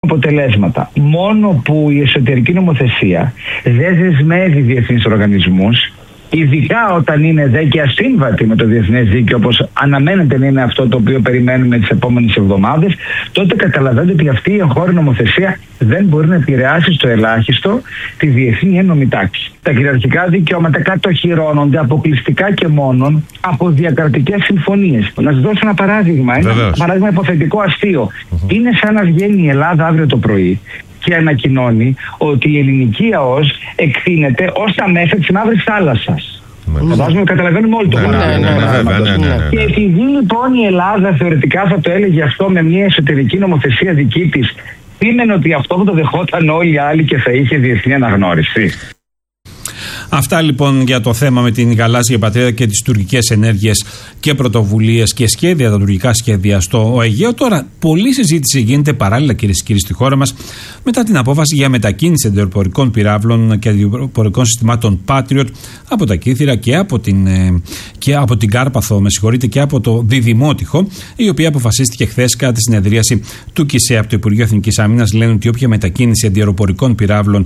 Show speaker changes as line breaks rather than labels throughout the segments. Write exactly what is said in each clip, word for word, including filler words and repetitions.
αποτελέσματα. Μόνο που η εσωτερική νομοθεσία δεν δεσμεύει διεθνείς οργανισμούς, ειδικά όταν είναι δε και ασύμβατη με το διεθνές δίκαιο, όπως αναμένεται να είναι αυτό το οποίο περιμένουμε τις επόμενες εβδομάδες, τότε καταλαβαίνετε ότι αυτή η εγχώρια νομοθεσία δεν μπορεί να επηρεάσει στο ελάχιστο τη διεθνή ένομη τάξη. Τα κυριαρχικά δικαιώματα κατοχυρώνονται αποκλειστικά και μόνον από διακρατικές συμφωνίες. Να σας δώσω ένα παράδειγμα, ένα
Βεβαίως.
παράδειγμα υποθετικό αστείο. Mm-hmm. Είναι σαν να βγαίνει η Ελλάδα αύριο το πρωί και ανακοινώνει ότι η ελληνική ΑΟΣ εκθύνεται ως τα μέσα της Μαύρης Θάλασσας. Φαντάζομαι καταλαβαίνουμε όλοι το παράδειγμα. Και επειδή λοιπόν η Ελλάδα θεωρητικά θα το έλεγε αυτό με μια εσωτερική νομοθεσία δική της, σήμαινε ότι αυτό θα το δεχόταν όλοι οι άλλοι και θα είχε διεθνή αναγνώριση.
Αυτά λοιπόν για το θέμα με την γαλάζια πατρίδα και τις τουρκικές ενέργειες και πρωτοβουλίες και σχέδια, τα τουρκικά σχέδια στο Αιγαίο. Τώρα, πολλή συζήτηση γίνεται παράλληλα, κυρίες και κύριοι, στη χώρα μας μετά την απόφαση για μετακίνηση αντιεροπορικών πυράβλων και αντιεροπορικών συστημάτων Patriot από τα Κύθυρα και από την, και από την Κάρπαθο, με συγχωρείτε, και από το Διδημότυχο, η οποία αποφασίστηκε χθες κατά τη συνεδρίαση του ΚΙΣΕ από το Υπουργείο Εθνικής Άμυνας. Λένε ότι όποια μετακίνηση αντιεροπορικών πυράβλων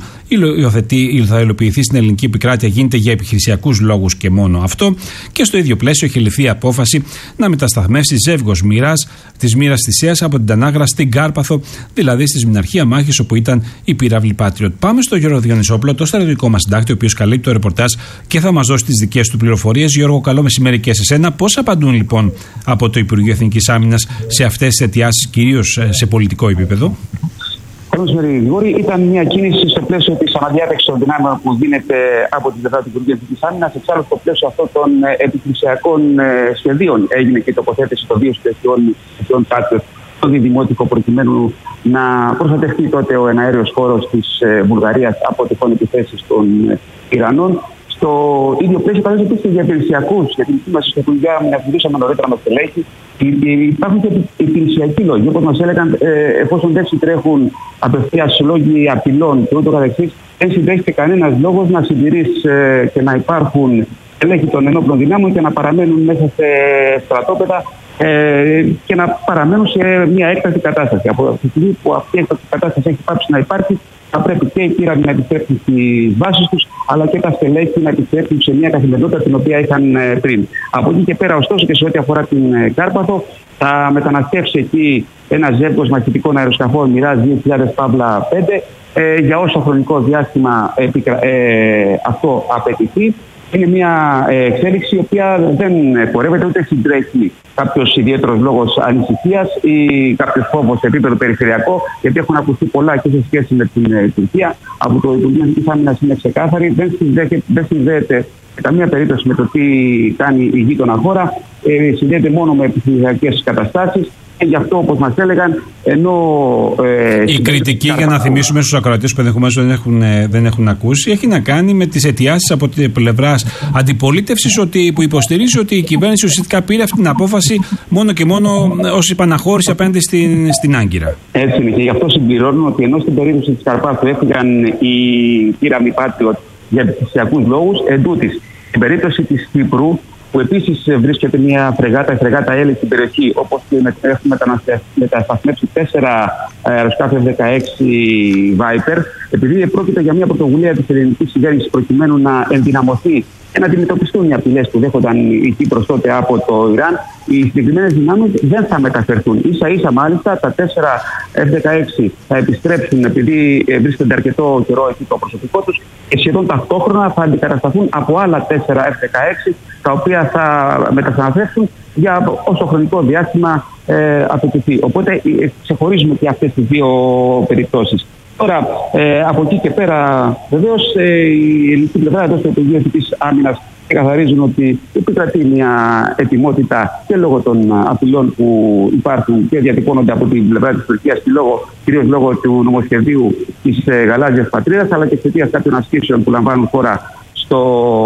θα υλοποιηθεί στην ελληνική επικράτεια γίνεται για επιχειρησιακούς λόγους και μόνο αυτό. Και στο ίδιο πλαίσιο έχει ληφθεί η απόφαση να μετασταθμεύσει ζεύγος μοίρας της μοίρας Θησίας από την Τανάγρα στην Κάρπαθο, δηλαδή στη Σμηναρχία Μάχης όπου ήταν η πυράβλη Patriot. Πάμε στο Γιώργο Διονυσόπουλο, το στρατιωτικό μας συντάκτη, ο οποίος καλύπτει το ρεπορτάζ και θα μας δώσει τις δικές του πληροφορίες. Γιώργο, καλό μεσημέρι και σε σένα. Πώς απαντούν λοιπόν από το Υπουργείο Εθνικής Άμυνας σε αυτές τις αιτιάσεις, κυρίως σε πολιτικό επίπεδο?
Γρηγόρη, ήταν μια κίνηση στο πλαίσιο της αναδιάταξης των δυνάμεων που γίνεται από την πλευρά του Υπουργείου Εθνικής Άμυνας. Εξάλλου, στο πλαίσιο αυτών των επιχειρησιακών σχεδίων έγινε και η τοποθέτηση των δύο σχεδίων Patriot στο Διδημότυχο, προκειμένου να προστατευτεί τότε ο εναέριος χώρος της Βουλγαρίας από τυχόν επιθέσεις των Ιρανών. Στο ίδιο πλαίσιο, παράδειγμα, επίσης για υπηρεσιακούς, για την μας στο Υπουργείο Άμυνας, μιλήσαμε νωρίτερα με το στελέχη. Υπάρχουν και υπηρεσιακοί λόγοι. Όπως μας έλεγαν, εφόσον δεν συντρέχουν απευθείας λόγοι απειλών και ούτω καθεξής, δεν συντρέχεται κανένας λόγος να συντηρείς και να υπάρχουν στελέχη των ενόπλων δυνάμεων και να παραμένουν μέσα σε στρατόπεδα και να παραμένουν σε μια έκτακτη κατάσταση. Από τη στιγμή που αυτή η έκτακτη κατάσταση έχει πάψει να υπάρχει, θα πρέπει και οι πύραυλοι να επιστρέψουν στις βάσεις τους, αλλά και τα στελέχη να επιστρέψουν σε μια καθημερινότητα την οποία είχαν πριν. Από εκεί και πέρα, ωστόσο, και σε ό,τι αφορά την Κάρπαθο, θα μεταναστεύσει εκεί ένα ζεύγος μαχητικών αεροσκαφών Mirage δύο χιλιάδες πέντε ε, για όσο χρονικό διάστημα επικρα... ε, αυτό απαιτηθεί. Είναι μια εξέλιξη η οποία δεν πορεύεται ούτε συντρέχει κάποιος ιδιαίτερος λόγος ανησυχίας ή κάποιος φόβος σε επίπεδο περιφερειακό, γιατί έχουν ακουστεί πολλά και σε σχέση με την Τουρκία. Από το Υπουργείο Εθνικής Άμυνας είναι ξεκάθαρη, δεν συνδέεται, δεν συνδέεται σε καμία περίπτωση με το τι κάνει η γείτονα χώρα, ε, συνδέεται μόνο με επιχειρησιακές καταστάσεις. Και γι' αυτό, όπως μας έλεγαν, ενώ. Ε,
η κριτική, για να θυμίσουμε στους ακροατές που ενδεχομένως δεν έχουν, δεν έχουν ακούσει, έχει να κάνει με τις αιτιάσεις από την πλευρά αντιπολίτευσης που υποστηρίζει ότι η κυβέρνηση ουσιαστικά πήρε αυτή την απόφαση μόνο και μόνο ως υπαναχώρηση απέναντι στην, στην Άγκυρα.
Έτσι είναι. Και γι' αυτό συμπληρώνουν ότι ενώ στην περίπτωση της Καρπάθου έφυγαν οι πύραυλοι Patriot για επιχειρησιακούς λόγους, εντούτοις στην περίπτωση της Κύπρου, που επίσης βρίσκεται μια φρεγάτα, η φρεγάτα Έλλη στην περιοχή, όπως και έχουμε μετασταθμεύσει τέσσερα αεροσκάφη εφ δεκαέξι Viper, επειδή πρόκειται για μια πρωτοβουλία της ελληνικής κυβέρνησης προκειμένου να ενδυναμωθεί και να αντιμετωπιστούν οι απειλές που δέχονταν η Κύπρος τότε από το Ιράν, οι συγκεκριμένες δυνάμεις δεν θα μεταφερθούν. Ίσα ίσα μάλιστα τα τέσσερα εφ δεκαέξι θα επιστρέψουν, επειδή βρίσκονται αρκετό καιρό εκεί το προσωπικό τους, και σχεδόν ταυτόχρονα θα αντικατασταθούν από άλλα τέσσερα εφ δεκαέξι, τα οποία θα μετασταθμεύσουν για όσο χρονικό διάστημα ε, απαιτηθεί. Οπότε ε, ξεχωρίζουμε και αυτές τις δύο περιπτώσεις. Τώρα, ε, από εκεί και πέρα, βεβαίως, ε, η ελληνική πλευρά εδώ στο Υπουργείο Εθνικής Άμυνας καθαρίζουν ότι επικρατεί μια ετοιμότητα και λόγω των απειλών που υπάρχουν και διατυπώνονται από την πλευρά της Τουρκίας και λόγω, κυρίως λόγω του νομοσχεδίου της ε, γαλάζιας πατρίδας, αλλά και εξαιτίας κάποιων ασκήσεων που λαμβάνουν χώρα στο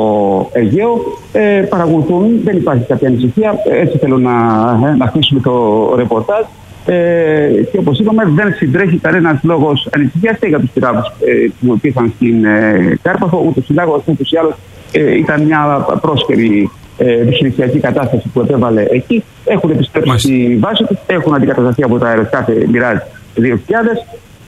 Αιγαίο, ε, παρακολουθούν, δεν υπάρχει κάποια ανησυχία. Έτσι θέλω να, ε, να αφήσουμε το ρεπορτάζ. Ε, και όπως είπαμε, δεν συντρέχει κανένας λόγος ανησυχίας και για τους πυράβλους ε, που υπήρχαν στην ε, Κάρπαθο, ούτως ή άλλως ε, ήταν μια πρόσφαιρη επιχειρησιακή κατάσταση που επέβαλε εκεί. Έχουν επιστρέψει στη βάση τους, έχουν αντικατασταθεί από τα αεροσκάφη Mirage δύο χιλιάδες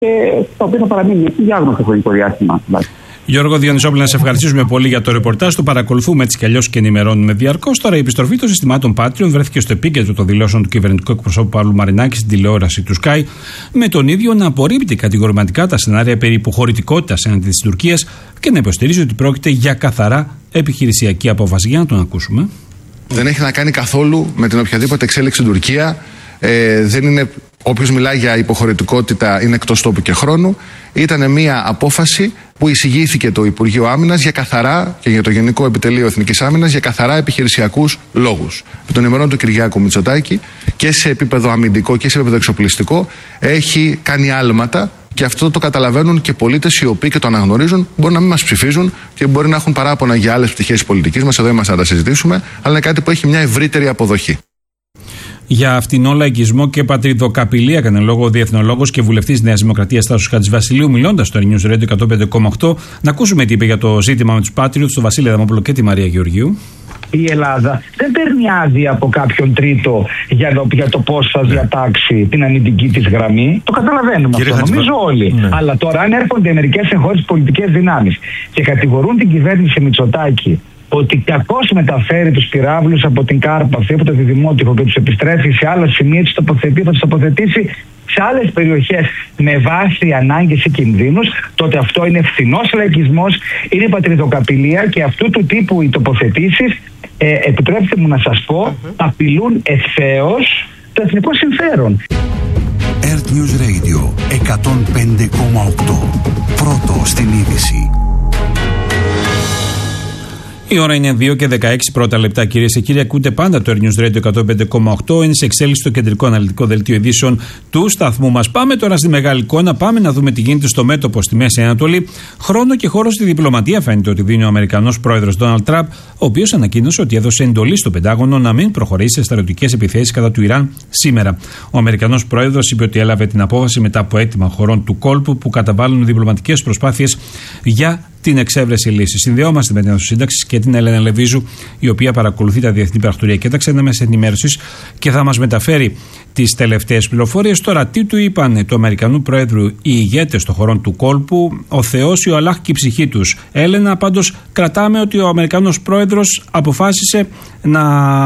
και τα οποία θα παραμείνουν εκεί για άγνωστο χρονικό διάστημα.
Γιώργο Διονυσόπουλε, να σε ευχαριστήσουμε πολύ για το ρεπορτάζ. Το παρακολουθούμε έτσι κι αλλιώς και ενημερώνουμε διαρκώς. Τώρα, η επιστροφή των συστημάτων Patriot βρέθηκε στο επίκεντρο των δηλώσεων του κυβερνητικού εκπροσώπου Παύλου Μαρινάκη στην τηλεόραση του Sky, με τον ίδιο να απορρίπτει κατηγορηματικά τα σενάρια περί υποχωρητικότητας έναντι της Τουρκίας και να υποστηρίζει ότι πρόκειται για καθαρά επιχειρησιακή απόφαση. Για να τον ακούσουμε.
Δεν έχει να κάνει καθόλου με την οποιαδήποτε εξέλιξη στην Τουρκία. Ε, δεν είναι. Όποιος μιλάει για υποχωρητικότητα είναι εκτός τόπου και χρόνου. Ήταν μια απόφαση που εισηγήθηκε το Υπουργείο Άμυνας για καθαρά και για το Γενικό Επιτελείο Εθνικής Άμυνας για καθαρά επιχειρησιακούς λόγους. Με τον ημερών του Κυριάκου Μητσοτάκη και σε επίπεδο αμυντικό και σε επίπεδο εξοπλιστικό έχει κάνει άλματα. Και αυτό το καταλαβαίνουν και πολίτες οι οποίοι και το αναγνωρίζουν. Μπορεί να μην μας ψηφίζουν και μπορεί να έχουν παράπονα για άλλες πτυχές της πολιτικής μας. Εδώ είμαστε να τα συζητήσουμε. Αλλά είναι κάτι που έχει μια ευρύτερη αποδοχή.
Για αυτινό λαϊκισμό και πατριδοκαπηλεία έκανε λόγο ο διεθνολόγος και βουλευτής Νέας Δημοκρατίας Τάσος Χατζηβασιλείου, μιλώντας στο News Radio εκατόν πέντε κόμμα οκτώ. Να ακούσουμε τι είπε για το ζήτημα με τους Patriots, τον Βασίλη Αδαμόπουλο και τη Μαρία Γεωργίου.
Η Ελλάδα δεν παίρνει άδεια από κάποιον τρίτο για το, για το πώς θα διατάξει την αμυντική της γραμμή. Το καταλαβαίνουμε Κύριε αυτό, νομίζω όλοι. Ναι. Αλλά τώρα, αν έρχονται μερικές εγχώριες πολιτικές δυνάμεις και κατηγορούν την κυβέρνηση Μητσοτάκη ότι κακώς μεταφέρει τους πυράβλους από την Κάρπαθη, από το Διδημότυχο και τους επιστρέφει σε άλλα σημεία, τους τοποθετεί, θα τους τοποθετήσει σε άλλες περιοχές με βάση ανάγκες ή κινδύνους, τότε αυτό είναι φθηνός λαϊκισμός, είναι πατριδοκαπηλεία και αυτού του τύπου οι τοποθετήσεις, ε, επιτρέψτε μου να σας πω, uh-huh. απειλούν ευθέως το εθνικό συμφέρον.
Earth News Radio εκατόν πέντε κόμμα οκτώ. Πρώτο στην είδηση.
Η ώρα είναι δύο και δεκαέξι πρώτα λεπτά, κυρίες και κύριοι. Ακούτε πάντα το Air News Radio εκατόν πέντε κόμμα οκτώ. Είναι σε εξέλιξη το κεντρικό αναλυτικό δελτίο ειδήσεων του σταθμού μας. Πάμε τώρα στη μεγάλη εικόνα. Πάμε να δούμε τι γίνεται στο μέτωπο στη Μέση Ανατολή. Χρόνο και χώρο στη διπλωματία φαίνεται ότι δίνει ο Αμερικανός πρόεδρος Ντόναλντ Τραμπ, ο οποίος ανακοίνωσε ότι έδωσε εντολή στο Πεντάγωνο να μην προχωρήσει σε στρατιωτικές επιθέσεις κατά του Ιράν σήμερα. Ο Αμερικανός πρόεδρος είπε ότι έλαβε την απόφαση μετά από αίτημα χωρών του κόλπου που καταβάλουν διπλωματικές προσπάθειες για την εξέβρεση λύση. Συνδεόμαστε με την Ασοσύνταξη και την Έλενα Λεβίζου, η οποία παρακολουθεί τα διεθνή πρακτορία και τα ξένα μέσα ενημέρωσης και θα μας μεταφέρει τις τελευταίες πληροφορίες. Τώρα, τι του είπαν του Αμερικανού Προέδρου οι ηγέτες των χωρών του κόλπου, ο Θεός, ο Αλλάχ και η ψυχή τους. Έλενα, πάντως, κρατάμε ότι ο Αμερικανός Πρόεδρος αποφάσισε να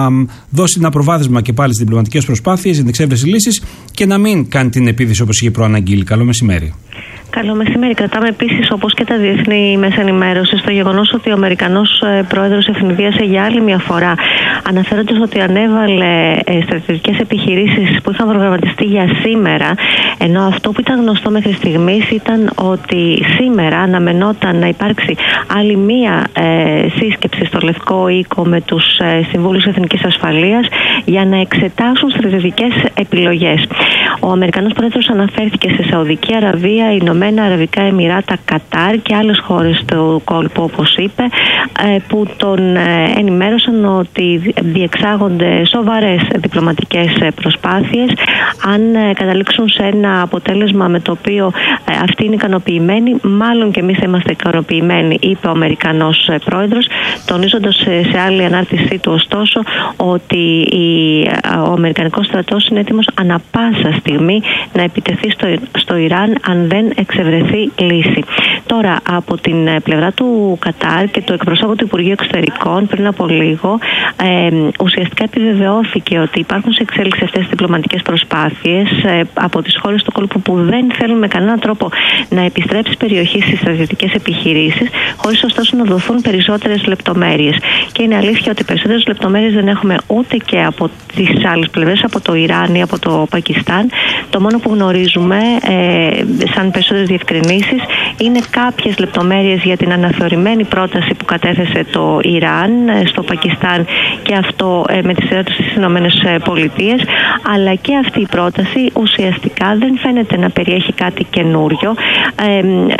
δώσει ένα προβάδισμα και πάλι στις διπλωματικές προσπάθειες για την εξέβρεση λύσης και να μην κάνει την επίθεση όπως είχε προαναγγείλει. Καλό μεσημέρι.
Καλό μεσημέρι. Κρατάμε επίσης, όπως και τα διεθνή μέσα ενημέρωση, το γεγονός ότι ο Αμερικανός πρόεδρος ευνηδίασε για άλλη μια φορά, αναφέροντας ότι ανέβαλε στρατιωτικές επιχειρήσεις που είχαν προγραμματιστεί για σήμερα, ενώ αυτό που ήταν γνωστό μέχρι στιγμής ήταν ότι σήμερα αναμενόταν να υπάρξει άλλη μία ε, σύσκεψη στο Λευκό Οίκο με τους ε, Συμβούλους Εθνικής Ασφαλείας για να εξετάσουν στρατιωτικές επιλογές. Ο Αμερικανός πρόεδρος αναφέρθηκε σε Σαουδική Αραβία, Ηνωμένα Αραβικά Εμιράτα, Κατάρ και άλλες χώρες του κόλπου, όπως είπε, που τον ενημέρωσαν ότι διεξάγονται σοβαρές διπλωματικές προσπάθειες. Αν καταλήξουν σε ένα αποτέλεσμα με το οποίο αυτοί είναι ικανοποιημένοι, μάλλον και εμείς θα είμαστε ικανοποιημένοι, είπε ο Αμερικανός πρόεδρος, τονίζοντας σε άλλη ανάρτησή του ωστόσο ότι ο Αμερικανικός στρατός είναι έτοιμος ανα πάσα στιγμή να επιτεθεί στο, στο Ιράν αν δεν εξευρεθεί λύση. Τώρα, από την πλευρά του Κατάρ και του εκπροσώπου του Υπουργείου Εξωτερικών πριν από λίγο, ε, ουσιαστικά επιβεβαιώθηκε ότι υπάρχουν σε εξέλιξη αυτές τις διπλωματικές προσπάθειες ε, από τις χώρες του κόλπου που δεν θέλουν με κανέναν τρόπο να επιστρέψει η περιοχή στις στρατιωτικές επιχειρήσεις, χωρίς ωστόσο να δοθούν περισσότερες λεπτομέρειες. Και είναι αλήθεια ότι περισσότερες λεπτομέρειες δεν έχουμε ούτε και από τις άλλες πλευρές, από το Ιράν ή από το Πακιστάν. Το μόνο που γνωρίζουμε, ε, σαν περισσότερες διευκρινήσεις, είναι κάποιες λεπτομέρειες για την αναθεωρημένη πρόταση που κατέθεσε το Ιράν στο Πακιστάν και αυτό ε, με τη σειρά του στις Ηνωμένες Πολιτείες, αλλά και αυτή η πρόταση ουσιαστικά δεν φαίνεται να περιέχει κάτι καινούριο. Ε,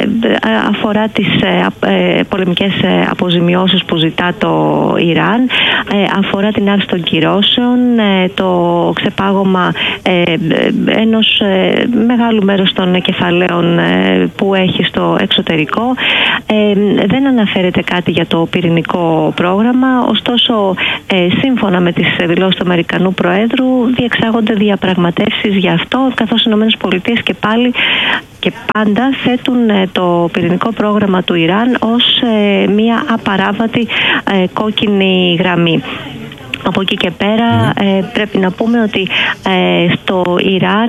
αφορά τις ε, πολεμικές αποζημιώσεις που ζητά το Ιράν, ε, αφορά την άρση των κυρώσεων, ε, το ξεπάγωμα ε, ενός ε, μεγάλου μέρους των κεφαλαίων ε, που έχει στο στο εξωτερικό. Ε, δεν αναφέρεται κάτι για το πυρηνικό πρόγραμμα, ωστόσο ε, σύμφωνα με τις δηλώσεις του Αμερικανού Προέδρου διεξάγονται διαπραγματεύσεις για αυτό, καθώς οι ΗΠΑ και πάλι και πάντα θέτουν ε, το πυρηνικό πρόγραμμα του Ιράν ως ε, μια απαράβατη ε, κόκκινη γραμμή. Από εκεί και πέρα ε, πρέπει να πούμε ότι ε, στο Ιράν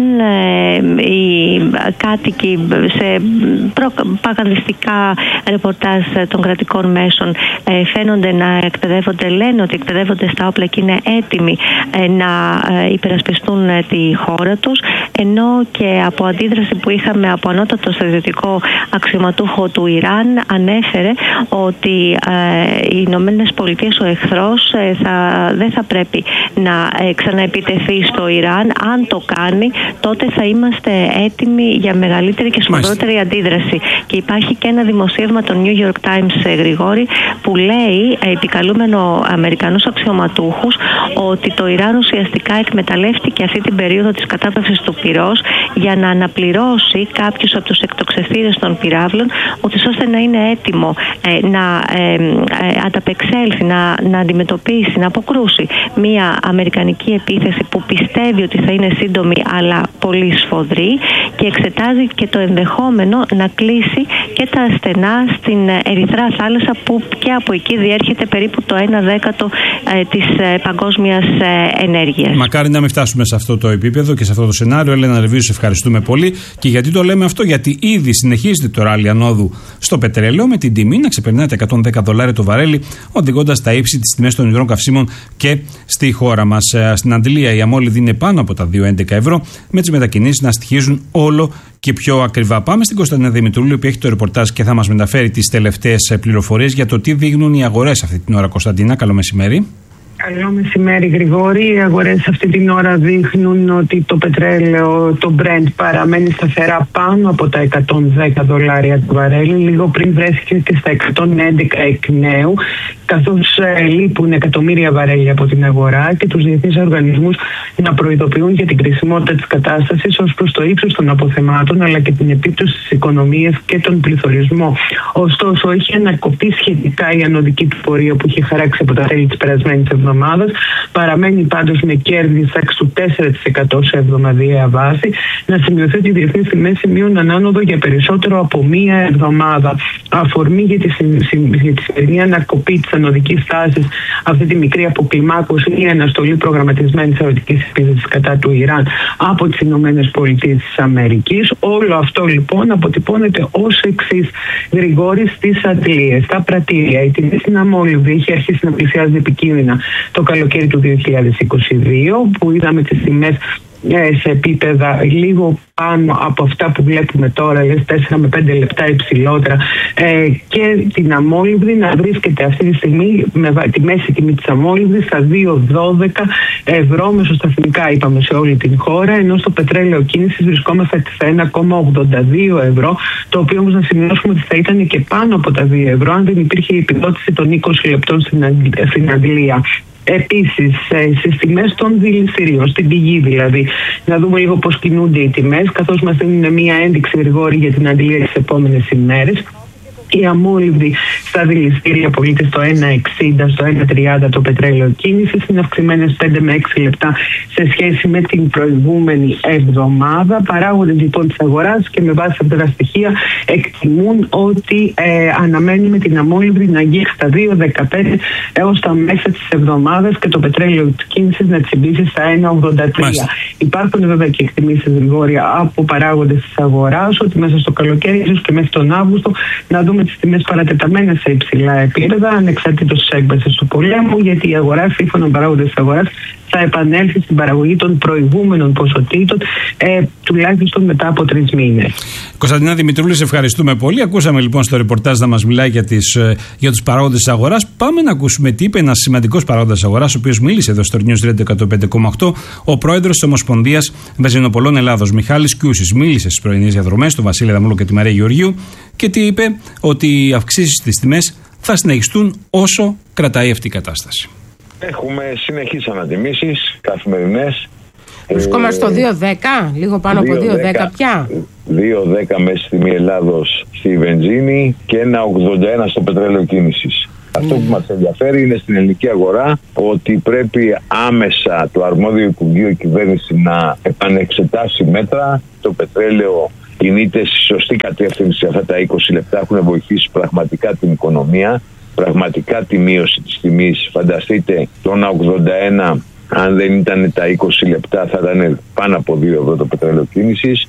ε, οι κάτοικοι σε προπαγανδιστικά ρεπορτάζ των κρατικών μέσων ε, φαίνονται να εκπαιδεύονται, λένε ότι εκπαιδεύονται στα όπλα και είναι έτοιμοι ε, να ε, υπερασπιστούν ε, τη χώρα τους, ενώ και από αντίδραση που είχαμε από ανώτατο στρατιωτικό αξιωματούχο του Ιράν ανέφερε ότι ε, οι Ηνωμένες Πολιτείες, ο εχθρός ε, θα δεν θα πρέπει να ε, ξαναεπιτεθεί στο Ιράν. Αν το κάνει, τότε θα είμαστε έτοιμοι για μεγαλύτερη και σοβαρότερη αντίδραση. Και υπάρχει και ένα δημοσίευμα των New York Times, ε, Γρηγόρη, που λέει, ε, επικαλούμενο Αμερικανούς αξιωματούχους, ότι το Ιράν ουσιαστικά εκμεταλλεύτηκε αυτή την περίοδο της κατάπαυσης του πυρός για να αναπληρώσει κάποιους από τους εκτοξευτήρες των πυράβλων, ούτως ώστε να είναι έτοιμο ε, να ε, ε, ανταπεξέλθει, να, να αντιμετωπίσει, να αποκρούσει μια αμερικανική επίθεση που πιστεύει ότι θα είναι σύντομη αλλά πολύ σφοδρή, και εξετάζει και το ενδεχόμενο να κλείσει και τα στενά στην Ερυθρά θάλασσα, που και από εκεί διέρχεται περίπου το ένα δέκατο ε, της ε, παγκόσμιας ε, ενέργειας.
Μακάρι να μην φτάσουμε σε αυτό το επίπεδο και σε αυτό το σενάριο. Έλενα Ρεβίου, σε ευχαριστούμε πολύ. Και γιατί το λέμε αυτό? Γιατί ήδη συνεχίζεται το ράλι ανόδου στο πετρέλαιο, με την τιμή να ξεπερνάει τα εκατόν δέκα δολάρια το βαρέλι, οδηγώντας τα ύψη της τιμές των υδρών καυσίμων και στη χώρα μας. Στην Αντλία η αμόλυδη είναι πάνω από τα δύο έντεκα ευρώ, με τις μετακινήσεις να στοιχίζουν όλο και πιο ακριβά. Πάμε στην Κωνσταντίνα Δημητρούλη, που έχει το ρεπορτάζ και θα μας μεταφέρει τις τελευταίες πληροφορίες για το τι δείχνουν οι αγορές αυτή την ώρα. Κωνσταντίνα, καλό μεσημέρι.
Καλό μεσημέρι, Γρηγόρη. Οι αγορές αυτή την ώρα δείχνουν ότι το πετρέλαιο, το Brent, παραμένει σταθερά πάνω από τα εκατόν δέκα δολάρια το βαρέλι. Λίγο πριν βρέθηκε και στα εκατόν έντεκα εκ νέου, καθώς ε, λείπουν εκατομμύρια βαρέλια από την αγορά και τους διεθνείς οργανισμούς να προειδοποιούν για την κρισιμότητα της κατάστασης ως προς το ύψος των αποθεμάτων, αλλά και την επίπτωση της οικονομίας και τον πληθωρισμό. Ωστόσο, έχει ανακοπεί σχετικά η ανωδική του πορεία που είχε χαράξει από τα τέλη της περασμένης εβδομάδας. Παραμένει πάντως με κέρδη τάξη του τέσσερα τοις εκατό σε εβδομαδιαία βάση. Να σημειωθεί ότι οι διεθνείς τιμές σημείουν ανάνοδο για περισσότερο από μία εβδομάδα. Αφορμή για τη, για τη σημερινή ανακοπή της ανωδικής τάσης, αυτή τη μικρή αποκλιμάκωση ή αναστολή προγραμματισμένης ερωτικής επίθεσης κατά του Ιράν από τις Ηνωμένες Πολιτείες της Αμερικής. Όλο αυτό λοιπόν αποτυπώνεται ως εξής, Γρηγόρη, στις αντλίες, στα πρατήρια. Η τιμή στην αμόλυβδη είχε αρχίσει να πλησιάζει επικίνδυνα το καλοκαίρι του δύο χιλιάδες είκοσι δύο, που είδαμε τις τιμές σε επίπεδα λίγο πάνω από αυτά που βλέπουμε τώρα, λες τέσσερα με πέντε λεπτά υψηλότερα, ε, και την αμόλυβδη να βρίσκεται αυτή τη στιγμή με τη μέση τιμή της αμόλυβδης στα δύο δώδεκα ευρώ μεσοσταθμικά, είπαμε, σε όλη την χώρα, ενώ στο πετρέλαιο κίνησης βρισκόμαστε στα ένα κόμμα ογδόντα δύο ευρώ, το οποίο όμως να σημειώσουμε ότι θα ήταν και πάνω από τα δύο ευρώ αν δεν υπήρχε η επιδότηση των είκοσι λεπτών στην Αγγλία. Επίσης, στις τιμές των δηληστηρίων, στην πηγή δηλαδή, να δούμε λίγο πώς κινούνται οι τιμές, καθώς μας δίνουν μια ένδειξη, Γρηγόρη, για την αντλία τις επόμενες ημέρες. Η αμόλυβδη στα δηληστήρια πωλείται στο ένα εξήντα, στο ένα τριάντα το πετρέλαιο κίνησης, είναι αυξημένες πέντε με έξι λεπτά σε σχέση με την προηγούμενη εβδομάδα. Παράγοντες λοιπόν της αγοράς και με βάση αυτά τα στοιχεία εκτιμούν ότι ε, αναμένουμε την αμόλυβδη να αγγίξει στα δύο δεκαπέντε έως τα μέσα της εβδομάδας και το πετρέλαιο κίνησης να τσιμπήσει στα ένα ογδόντα τρία. Μάλιστα. Υπάρχουν βέβαια και εκτιμήσεις, Γρηγόρια, από παράγοντες της αγοράς ότι μέσα στο καλοκαίρι, ίσως και μέχρι τον Αύγουστο, να δούμε τις τιμές παρατεταμένες σε υψηλά επίπεδα, ανεξαρτήτως της έκβασης του πολέμου, γιατί η αγορά, σύμφωνα με παράγοντες της αγοράς, θα επανέλθει στην παραγωγή των προηγούμενων ποσοτήτων, ε, τουλάχιστον μετά από τρεις μήνες.
Κωνσταντίνα Δημητρούλη, σε ευχαριστούμε πολύ. Ακούσαμε λοιπόν στο ρεπορτάζ να μας μιλάει για, τις, για τους παράγοντες της αγοράς. Πάμε να ακούσουμε τι είπε ένας σημαντικός παράγοντας της αγοράς, ο οποίος μίλησε εδώ στο News Radio εκατόν πέντε κόμμα οκτώ, ο πρόεδρος της Ομοσπονδίας Βενζινοπολών Ελλάδος, Μιχάλης Κιούσης. Μίλησε στις πρωινές διαδρομές, τον Βασίλη Δαμούλο και τη Μαρία Γεωργίου, και τι είπε? Ότι οι αυξήσεις στις τιμές θα συνεχιστούν όσο κρατάει αυτή η κατάσταση.
Έχουμε συνεχείς ανατιμήσεις καθημερινές. Βρισκόμαστε στο δύο δέκα, λίγο πάνω από δύο δέκα πια.
δύο δέκα μέση τιμή Ελλάδος στη βενζίνη και ένα ογδόντα ένα στο πετρέλαιο κίνησης. Αυτό που μας ενδιαφέρει είναι στην ελληνική αγορά ότι πρέπει άμεσα το αρμόδιο Υπουργείο Κυβέρνηση να επανεξετάσει μέτρα. Το πετρέλαιο κινείται στη σωστή κατεύθυνση αυτά τα είκοσι λεπτά, έχουν βοηθήσει πραγματικά την οικονομία, πραγματικά τη μείωση της τιμής. Φανταστείτε το ένα ογδόντα ένα, αν δεν ήταν τα είκοσι λεπτά θα ήταν πάνω από δύο ευρώ το πετρέλαιο κίνησης.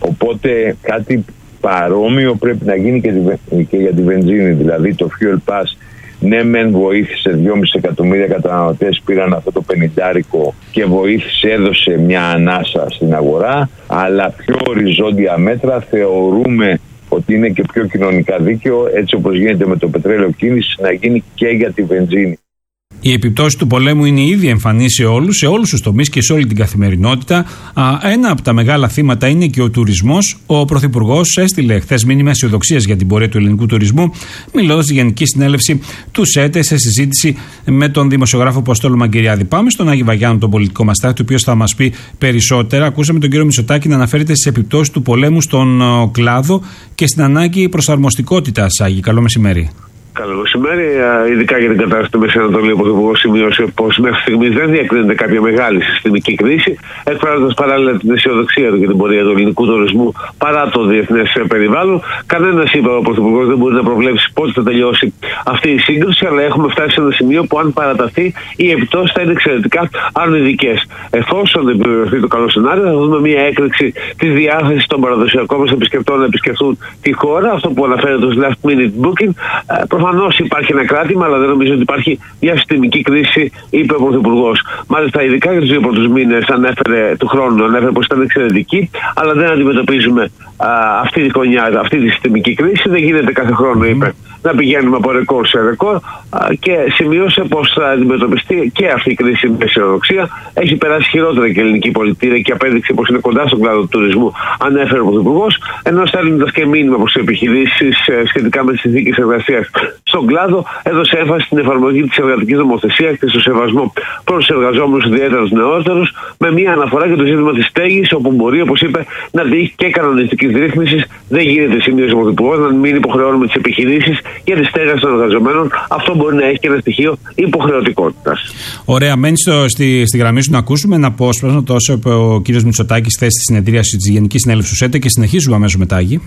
Οπότε κάτι παρόμοιο πρέπει να γίνει και, τη, και για τη βενζίνη, δηλαδή το Fuel Pass. Ναι, μεν βοήθησε δυόμισι εκατομμύρια καταναλωτές, πήραν αυτό το πενηντάρικο και βοήθησε, έδωσε μια ανάσα στην αγορά, αλλά πιο οριζόντια μέτρα θεωρούμε ότι είναι και πιο κοινωνικά δίκαιο, έτσι όπως γίνεται με το πετρέλαιο κίνηση, να γίνει και για τη βενζίνη.
Η επιπτώση του πολέμου είναι ήδη εμφανή σε όλους, σε όλους τους τομείς και σε όλη την καθημερινότητα. Α, ένα από τα μεγάλα θύματα είναι και ο τουρισμός. Ο Πρωθυπουργός έστειλε χθες μήνυμα αισιοδοξίας για την πορεία του ελληνικού τουρισμού, μιλώντας στη Γενική Συνέλευση του ΣΕΤΕ σε συζήτηση με τον δημοσιογράφο Αποστόλου Μαγκυριάδη. Πάμε στον Άγη Βαγιάννου, τον πολιτικό μας τάκτη, ο οποίος θα μας πει περισσότερα. Ακούσαμε τον κύριο Μητσοτάκη να αναφέρεται στις επιπτώσεις του πολέμου στον uh, κλάδο και στην ανάγκη προσαρμοστικότητας. Άγη, καλό μεσημέρι.
Καλό μεσημέρι. Ειδικά για την κατάσταση του Μέση Ανατολή, ο Πρωθυπουργός σημείωσε πως μέχρι στιγμής δεν διακρίνεται κάποια μεγάλη συστημική κρίση, εκφράζοντας παράλληλα την αισιοδοξία του για την πορεία του ελληνικού τουρισμού παρά το διεθνές περιβάλλον. Κανένας, είπε ο Πρωθυπουργός, δεν μπορεί να προβλέψει πότε θα τελειώσει αυτή η σύγκρουση, αλλά έχουμε φτάσει σε ένα σημείο που, αν παραταθεί, οι επιπτώσεις θα είναι εξαιρετικά αρνητικές. Εφόσον επιβεβαιωθεί το καλό σενάριο, θα δούμε μια έκρηξη της διάθεσης των παραδοσιακών μας επισκεπτών να επισκεφθούν τη χώρα, αυτό που αναφέρεται ως last minute booking. Προφανώς υπάρχει ένα κράτημα, αλλά δεν νομίζω ότι υπάρχει μια συστημική κρίση, είπε ο Πρωθυπουργός. Μάλιστα, ειδικά για τους δύο πρώτους μήνες ανέφερε του χρόνου, ανέφερε πως ήταν εξαιρετική, αλλά δεν αντιμετωπίζουμε α, αυτή τη χρονιά, αυτή τη συστημική κρίση. Δεν γίνεται κάθε χρόνο, είπε, να πηγαίνουμε από ρεκόρ σε ρεκόρ, α, και σημείωσε πως θα αντιμετωπιστεί και αυτή η κρίση με αισιοδοξία. Έχει περάσει χειρότερα και η ελληνική πολιτεία και απέδειξε πως είναι κοντά στον κλάδο του τουρισμού, ανέφερε ο Πρωθυπουργός, ενώ στέλνοντας και μήνυμα προς τις επιχειρήσεις σχετικά με τις συνθήκες εργασίας στον κλάδο, έδωσε έμφαση στην εφαρμογή της εργατικής νομοθεσίας και στο σεβασμό προς τους εργαζόμενους, ιδιαίτερα τους νεότερους, με μια αναφορά για το ζήτημα της στέγης, όπου μπορεί, όπως είπε, να τύχει και κανονιστικής ρύθμισης. Δεν γίνεται, σημείωσε ο Πρωθυπουργός, να μην υποχρεώνουμε τις επιχειρήσεις για τη στέγαση των εργαζομένων. Αυτό μπορεί να έχει και ένα στοιχείο υποχρεωτικότητας.
Ωραία, μένει στο, στη, στη γραμμή σου να ακούσουμε ένα απόσπασμα, το όσο είπε ο κ. Μητσοτάκης χθες στη συνεδρίαση της Γενικής Συνέλευσης του ΣΕΤΕ, και συνεχίζουμε αμέσως μετά, Άγη.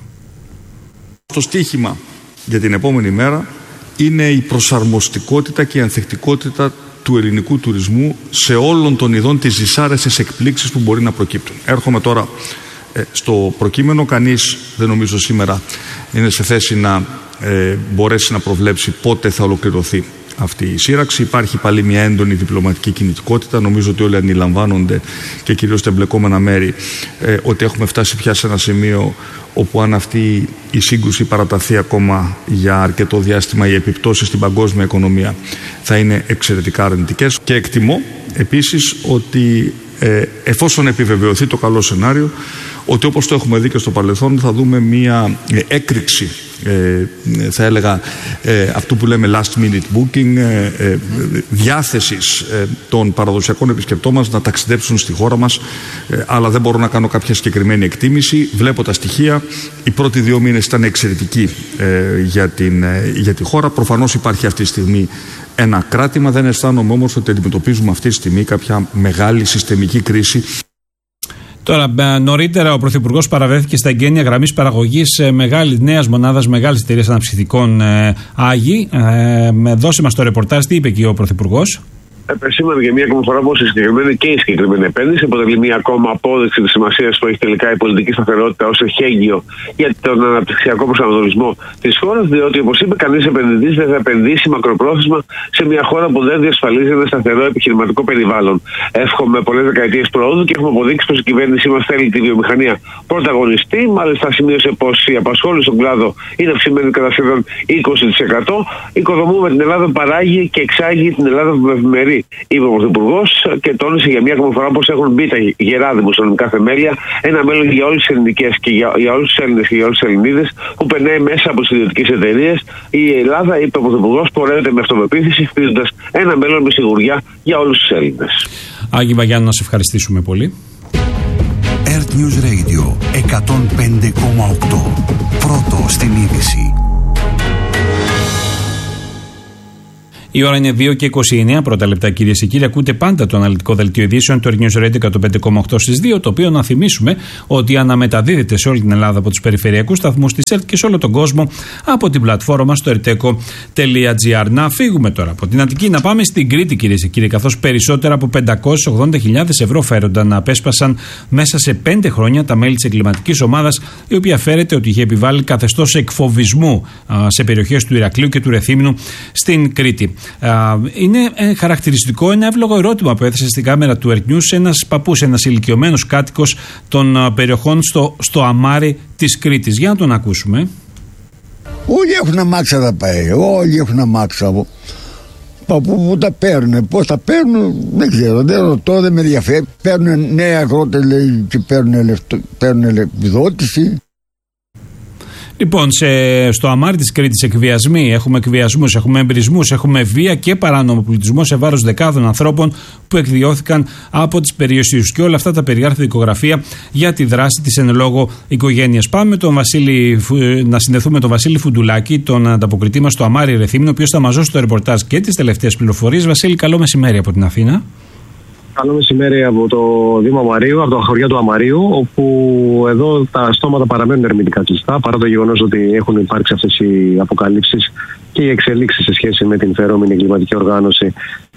Το στίχημα για την επόμενη μέρα είναι η προσαρμοστικότητα και η ανθεκτικότητα του ελληνικού τουρισμού σε όλων των ειδών τις δυσάρεστες εκπλήξεις που μπορεί να προκύπτουν. Έρχομαι τώρα ε, στο προκείμενο. Κανείς δεν νομίζω σήμερα είναι σε θέση να ε, μπορέσει να προβλέψει πότε θα ολοκληρωθεί αυτή η σύραξη. Υπάρχει πάλι μια έντονη διπλωματική κινητικότητα. Νομίζω ότι όλοι αντιλαμβάνονται, και κυρίως τα εμπλεκόμενα μέρη, ε, ότι έχουμε φτάσει πια σε ένα σημείο όπου, αν αυτή η σύγκρουση παραταθεί ακόμα για αρκετό διάστημα, οι επιπτώσεις στην παγκόσμια οικονομία θα είναι εξαιρετικά αρνητικές. Και εκτιμώ επίσης ότι ε, εφόσον επιβεβαιωθεί το καλό σενάριο, ότι όπως το έχουμε δει και στο παρελθόν, θα δούμε μία ε, έκρηξη, ε, θα έλεγα, ε, αυτού που λέμε last minute booking, ε, ε, διάθεσης ε, των παραδοσιακών επισκεπτών μας να ταξιδέψουν στη χώρα μας, ε, αλλά δεν μπορώ να κάνω κάποια συγκεκριμένη εκτίμηση. Βλέπω τα στοιχεία. Οι πρώτοι δύο μήνες ήταν εξαιρετικοί ε, για, την, ε, για τη χώρα. Προφανώς υπάρχει αυτή τη στιγμή ένα κράτημα. Δεν αισθάνομαι όμως ότι αντιμετωπίζουμε αυτή τη στιγμή κάποια μεγάλη συστημική κρίση.
Τώρα, νωρίτερα ο Πρωθυπουργός παραβρέθηκε στα εγγένεια γραμμής παραγωγής μεγάλης νέας μονάδας μεγάλης εταιρείας αναψυκτικών ε, Άγη. Ε, δώσε μας το ρεπορτάζ, τι είπε εκεί ο Πρωθυπουργός.
Επεσήμανε για μία ακόμα φορά πως η συγκεκριμένη και η συγκεκριμένη επένδυση αποτελεί μία ακόμα απόδειξη της σημασίας που έχει τελικά η πολιτική σταθερότητα ως εχέγγυο για τον αναπτυξιακό προσανατολισμό της χώρας, διότι, όπως είπε, κανείς επενδυτής δεν θα επενδύσει μακροπρόθεσμα σε μια χώρα που δεν διασφαλίζει ένα σταθερό επιχειρηματικό περιβάλλον. Εύχομαι πολλές δεκαετίες προόδου και έχουμε αποδείξει πως η κυβέρνησή μας θέλει τη βιομηχανία πρωταγωνιστή. Μάλιστα, σημείωσε πως η απασχόληση στον κλάδο είναι αυξημένη κατά σχεδόν είκοσι τοις εκατό. Οικοδομούμε την Ελλάδα που παράγει και εξάγει την Ελλάδα που με ευημερεί, είπε ο Πρωθυπουργός, και τόνισε για μία ακόμα φορά πως έχουν μπει τα γερά δημοσιονομικά θεμέλια, ένα μέλλον για όλες τις ελληνικές και για, για όλους τους Έλληνες και για όλες τις Ελληνίδες, που περνάει μέσα από τις ιδιωτικές εταιρείες. Η Ελλάδα, είπε ο Πρωθυπουργός, πορεύεται με αυτοπεποίθηση, χτίζοντας ένα μέλλον με σιγουριά για όλους τους Έλληνες.
Άγη Βαγιάννου, να σε ευχαριστήσουμε πολύ.
Earth News Radio εκατόν πέντε κόμμα οκτώ. Πρώτο στην είδηση.
Η ώρα είναι δύο και είκοσι εννέα πρώτα λεπτά, κυρίες και κύριοι. Ακούτε πάντα το αναλυτικό δελτίο ειδήσεων του Earth News Radio εκατόν πέντε κόμμα οκτώ στις δύο, το οποίο να θυμίσουμε ότι αναμεταδίδεται σε όλη την Ελλάδα από τους περιφερειακούς σταθμούς της ΕΡΤ και σε όλο τον κόσμο από την πλατφόρμα στο ερτέκο τελεία τζι άρ. Να φύγουμε τώρα από την Αττική, να πάμε στην Κρήτη, κυρίες και κύριοι, καθώς περισσότερα από πεντακόσιες ογδόντα χιλιάδες ευρώ φέρονταν να απέσπασαν μέσα σε πέντε χρόνια τα μέλη της εγκληματικής ομάδας, η οποία φέρεται ότι είχε επιβάλει καθεστώς εκφοβισμού σε περιοχές του Ηρακλείου και του Ρεθύμνου στην Κρήτη. Είναι χαρακτηριστικό ένα εύλογο ερώτημα που έθεσε στην κάμερα του Earth News ένας παππούς, ένας ηλικιωμένος κάτοικος των περιοχών στο, στο Αμάρι της Κρήτης. Για να τον ακούσουμε.
Όλοι έχουν αμάξα να πάει, όλοι έχουν αμάξα. Παππού που τα παίρνουν, πώς τα παίρνουν δεν ξέρω, δεν ρωτώ, δεν με ενδιαφέρει. Παίρνουν νέα αγρότες και παίρνουν, παίρνουν επιδότηση.
Λοιπόν, σε, στο Αμάρι της Κρήτης εκβιασμοί, έχουμε εκβιασμούς, έχουμε εμπρισμούς, έχουμε βία και παράνομο πολιτισμό σε βάρος δεκάδων ανθρώπων που εκδιώθηκαν από τις περιοχές τους. Και όλα αυτά τα περιγράφει η δικογραφία για τη δράση της εν λόγω οικογένειας. Πάμε με τον Βασίλη, να συνδεθούμε με τον Βασίλη Φουντουλάκη, τον ανταποκριτή μας στο Αμάρι Ρεθύμνο, ο οποίος θα μας δώσει το ρεπορτάζ και τις τελευταίες πληροφορίες. Βασίλη, καλό μεσημέρι από την Αθήνα.
Καλό μεσημέρι από το Δήμο Αμαρίου, από τα χωριά του Αμαρίου, όπου εδώ τα στόματα παραμένουν ερμηνευτικά κλειστά, παρά το γεγονός ότι έχουν υπάρξει αυτές οι αποκαλύψεις και οι εξελίξεις σε σχέση με την φερόμενη εγκληματική οργάνωση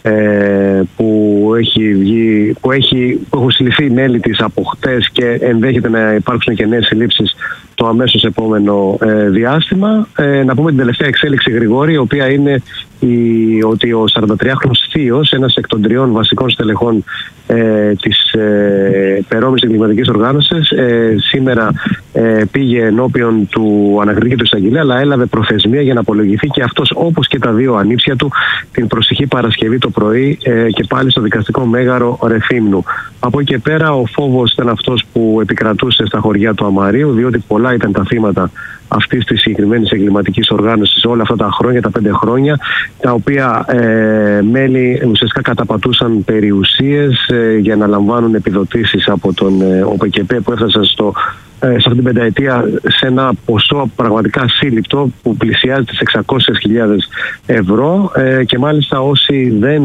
ε, που, έχει βγει, που, έχει, που έχουν συλληφθεί μέλη της από χτες και ενδέχεται να υπάρξουν και νέες συλλήψεις το αμέσως επόμενο ε, διάστημα. Ε, να πούμε την τελευταία εξέλιξη, Γρηγόρη, η οποία είναι η, ότι ο σαραντατριάχρονος θείος, ένας εκ των τριών βασικών στελεχών ε, της ε, περόμενης εγκληματικής οργάνωσης, ε, σήμερα ε, πήγε ενώπιον του ανακριτή του εισαγγελέα, αλλά έλαβε προθεσμία για να απολογηθεί και αυτός, όπως και τα δύο ανήψια του, την προσεχή Παρασκευή το πρωί ε, και πάλι στο δικαστικό μέγαρο Ρεθύμνου. Από εκεί και πέρα ο φόβος ήταν αυτός που επικρατούσε στα χωριά του Αμαρίου, διότι πολλά ήταν τα θύματα αυτής της συγκεκριμένης εγκληματικής οργάνωσης όλα αυτά τα χρόνια, τα πέντε χρόνια, τα οποία ε, μέλη ουσιαστικά καταπατούσαν περιουσίες ε, για να λαμβάνουν επιδοτήσεις από τον ε, ΟΠΕΚΕΠΕ, που έφτασαν στο, ε, σε αυτήν την πενταετία σε ένα ποσό πραγματικά σύλληπτο που πλησιάζει τις εξακόσιες χιλιάδες ευρώ ε, και μάλιστα όσοι δεν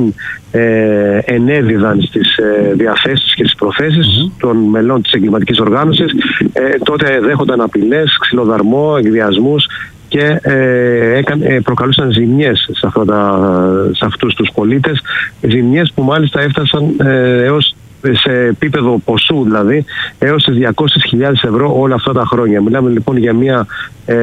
ε, ενέδιδαν στις ε, διαθέσεις και στις προθέσεις mm-hmm. των μελών της εγκληματικής οργάνωσης, ε, τότε δέχονταν απειλές, ξυλοδαρμό, εκβιασμούς και ε, έκανε, ε, προκαλούσαν ζημιές σε, αυτά τα, σε αυτούς τους πολίτες, ζημιές που μάλιστα έφτασαν ε, έως σε επίπεδο ποσού, δηλαδή έως τις διακόσιες χιλιάδες ευρώ όλα αυτά τα χρόνια. Μιλάμε λοιπόν για μια ε,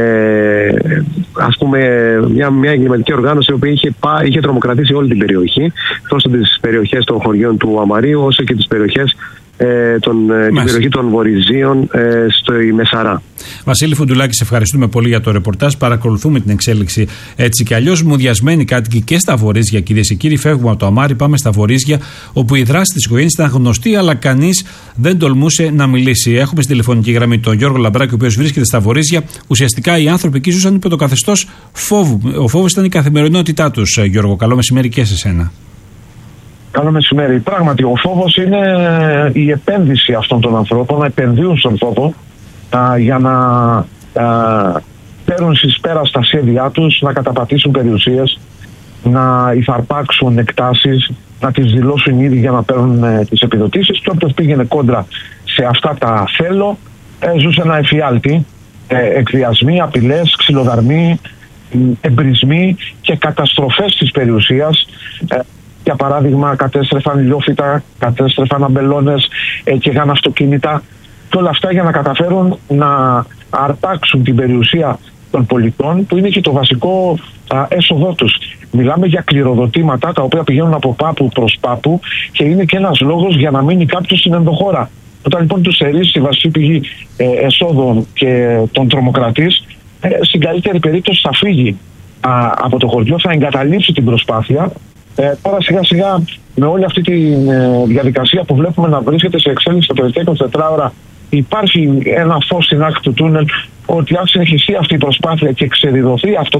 ας πούμε μια, μια εγκληματική οργάνωση η οποία είχε, είχε τρομοκρατήσει όλη την περιοχή, τόσο τις περιοχές των χωριών του Αμαρίου όσο και τις περιοχές Ε, τον, την περιοχή των Βορειζίων ε, στο Μεσαρά.
Βασίλη Φουντουλάκη, σε ευχαριστούμε πολύ για το ρεπορτάζ. Παρακολουθούμε την εξέλιξη έτσι κι αλλιώς. Μουδιασμένοι κάτοικοι και στα Βορίζια, κυρίες και κύριοι. Φεύγουμε από το Αμάρι, πάμε στα Βορίζια, όπου η δράση της οικογένειας ήταν γνωστή, αλλά κανείς δεν τολμούσε να μιλήσει. Έχουμε στη τηλεφωνική γραμμή τον Γιώργο Λαμπράκη, ο οποίος βρίσκεται στα Βορίζια. Ουσιαστικά οι άνθρωποι εκεί ζούσαν υπό το καθεστώς φόβου. Ο φόβος ήταν η καθημερινότητά τους. Γιώργο, καλό μεσημέρι και σε σένα.
Καλό μεσημέρι. Πράγματι, ο φόβος είναι η επένδυση αυτών των ανθρώπων, να επενδύουν στον φόβο α, για να α, παίρνουν στις πέρα στα σχέδιά τους, να καταπατήσουν περιουσίες, να υφαρπάξουν εκτάσεις, να τις δηλώσουν ήδη για να παίρνουν ε, τις επιδοτήσεις. Και όποιος πήγαινε κόντρα σε αυτά τα θέλω, ε, ζούσε ένα εφιάλτη, ε, εκβιασμοί, απειλές, ξυλοδαρμοί, εμπρισμοί και καταστροφές της περιουσίας. Ε, Για παράδειγμα, κατέστρεφαν ηλιόφυτα, κατέστρεφαν αμπελώνες ε, και είχαν αυτοκίνητα. Και όλα αυτά για να καταφέρουν να αρπάξουν την περιουσία των πολιτών, που είναι και το βασικό α, έσοδό τους. Μιλάμε για κληροδοτήματα τα οποία πηγαίνουν από πάπου προς πάπου και είναι και ένας λόγος για να μείνει κάποιος στην ενδοχώρα. Όταν λοιπόν τους στερήσει η βασική πηγή ε, εσόδων και τον τρομοκρατής, ε, στην καλύτερη περίπτωση θα φύγει α, από το χωριό, θα εγκαταλείψει την προσπάθεια. Ε, τώρα σιγά σιγά με όλη αυτή τη ε, διαδικασία που βλέπουμε να βρίσκεται σε εξέλιξη τα τελευταία είκοσι ώρα, υπάρχει ένα φως στην άκρη του τούνελ ότι αν συνεχιστεί αυτή η προσπάθεια και ξεδιδωθεί αυτό το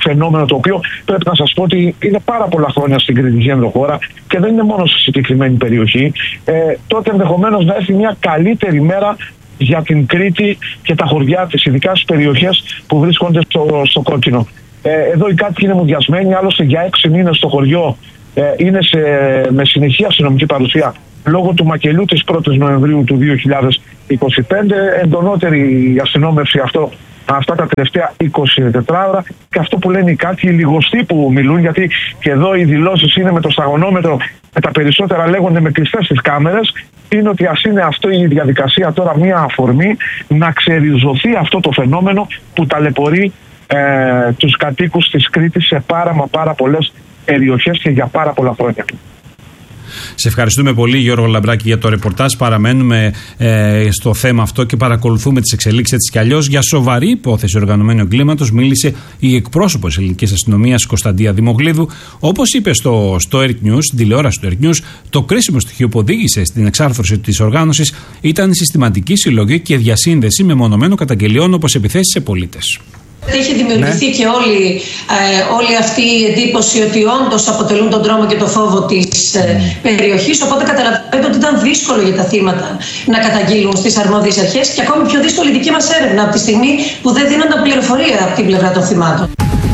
φαινόμενο το οποίο πρέπει να σας πω ότι είναι πάρα πολλά χρόνια στην κριτική ενδοχώρα και δεν είναι μόνο στη συγκεκριμένη περιοχή, ε, τότε ενδεχομένως να έρθει μια καλύτερη μέρα για την Κρήτη και τα χωριά της, ειδικά στις περιοχές που βρίσκονται στο, στο κόκκινο. Ε, εδώ οι κάτοικοι είναι μουδιασμένοι, άλλωστε για έξι μήνες στο χωριό ε, είναι σε, με συνεχή αστυνομική παρουσία λόγω του μακελιού της πρώτης Νοεμβρίου του δύο χιλιάδες είκοσι πέντε, εντονότερη η αστυνόμευση αυτό αυτά τα τελευταία είκοσι τέσσερις ώρα, και αυτό που λένε οι κάτοικοι, οι λιγοστοί που μιλούν, γιατί και εδώ οι δηλώσεις είναι με το σταγονόμετρο, με τα περισσότερα λέγονται με κλειστές τις κάμερες, είναι ότι ας είναι αυτή η διαδικασία τώρα μια αφορμή να ξεριζωθεί αυτό το φαινόμενο που ταλαιπωρεί ε, τους κατοίκους της Κρήτης σε πάρα μα πάρα πολλές περιοχές και για πάρα πολλά χρόνια.
Σε ευχαριστούμε πολύ, Γιώργο Λαμπράκη, για το ρεπορτάζ. Παραμένουμε ε, στο θέμα αυτό και παρακολουθούμε τις εξελίξεις. Έτσι κι αλλιώς, για σοβαρή υπόθεση οργανωμένου εγκλήματος μίλησε η εκπρόσωπος της ελληνικής αστυνομίας, Κωνσταντία Δημογλίδου. Όπως είπε στο, στο Earth News, στην τηλεόραση του Earth News, το κρίσιμο στοιχείο που οδήγησε στην εξάρθρωση της οργάνωσης ήταν η συστηματική συλλογή και διασύνδεση μεμονωμένων καταγγελιών, όπως επιθέσεις σε πολίτες.
Έχει δημιουργηθεί ναι. και όλη, ε, όλη αυτή η εντύπωση ότι όντως αποτελούν τον τρόμο και το φόβο της ε, περιοχής, οπότε καταλαβαίνετε ότι ήταν δύσκολο για τα θύματα να καταγγείλουν στις αρμόδιες αρχές και ακόμη πιο δύσκολη η δική μας έρευνα από τη στιγμή που δεν δίνονταν πληροφορία από την πλευρά των θυμάτων.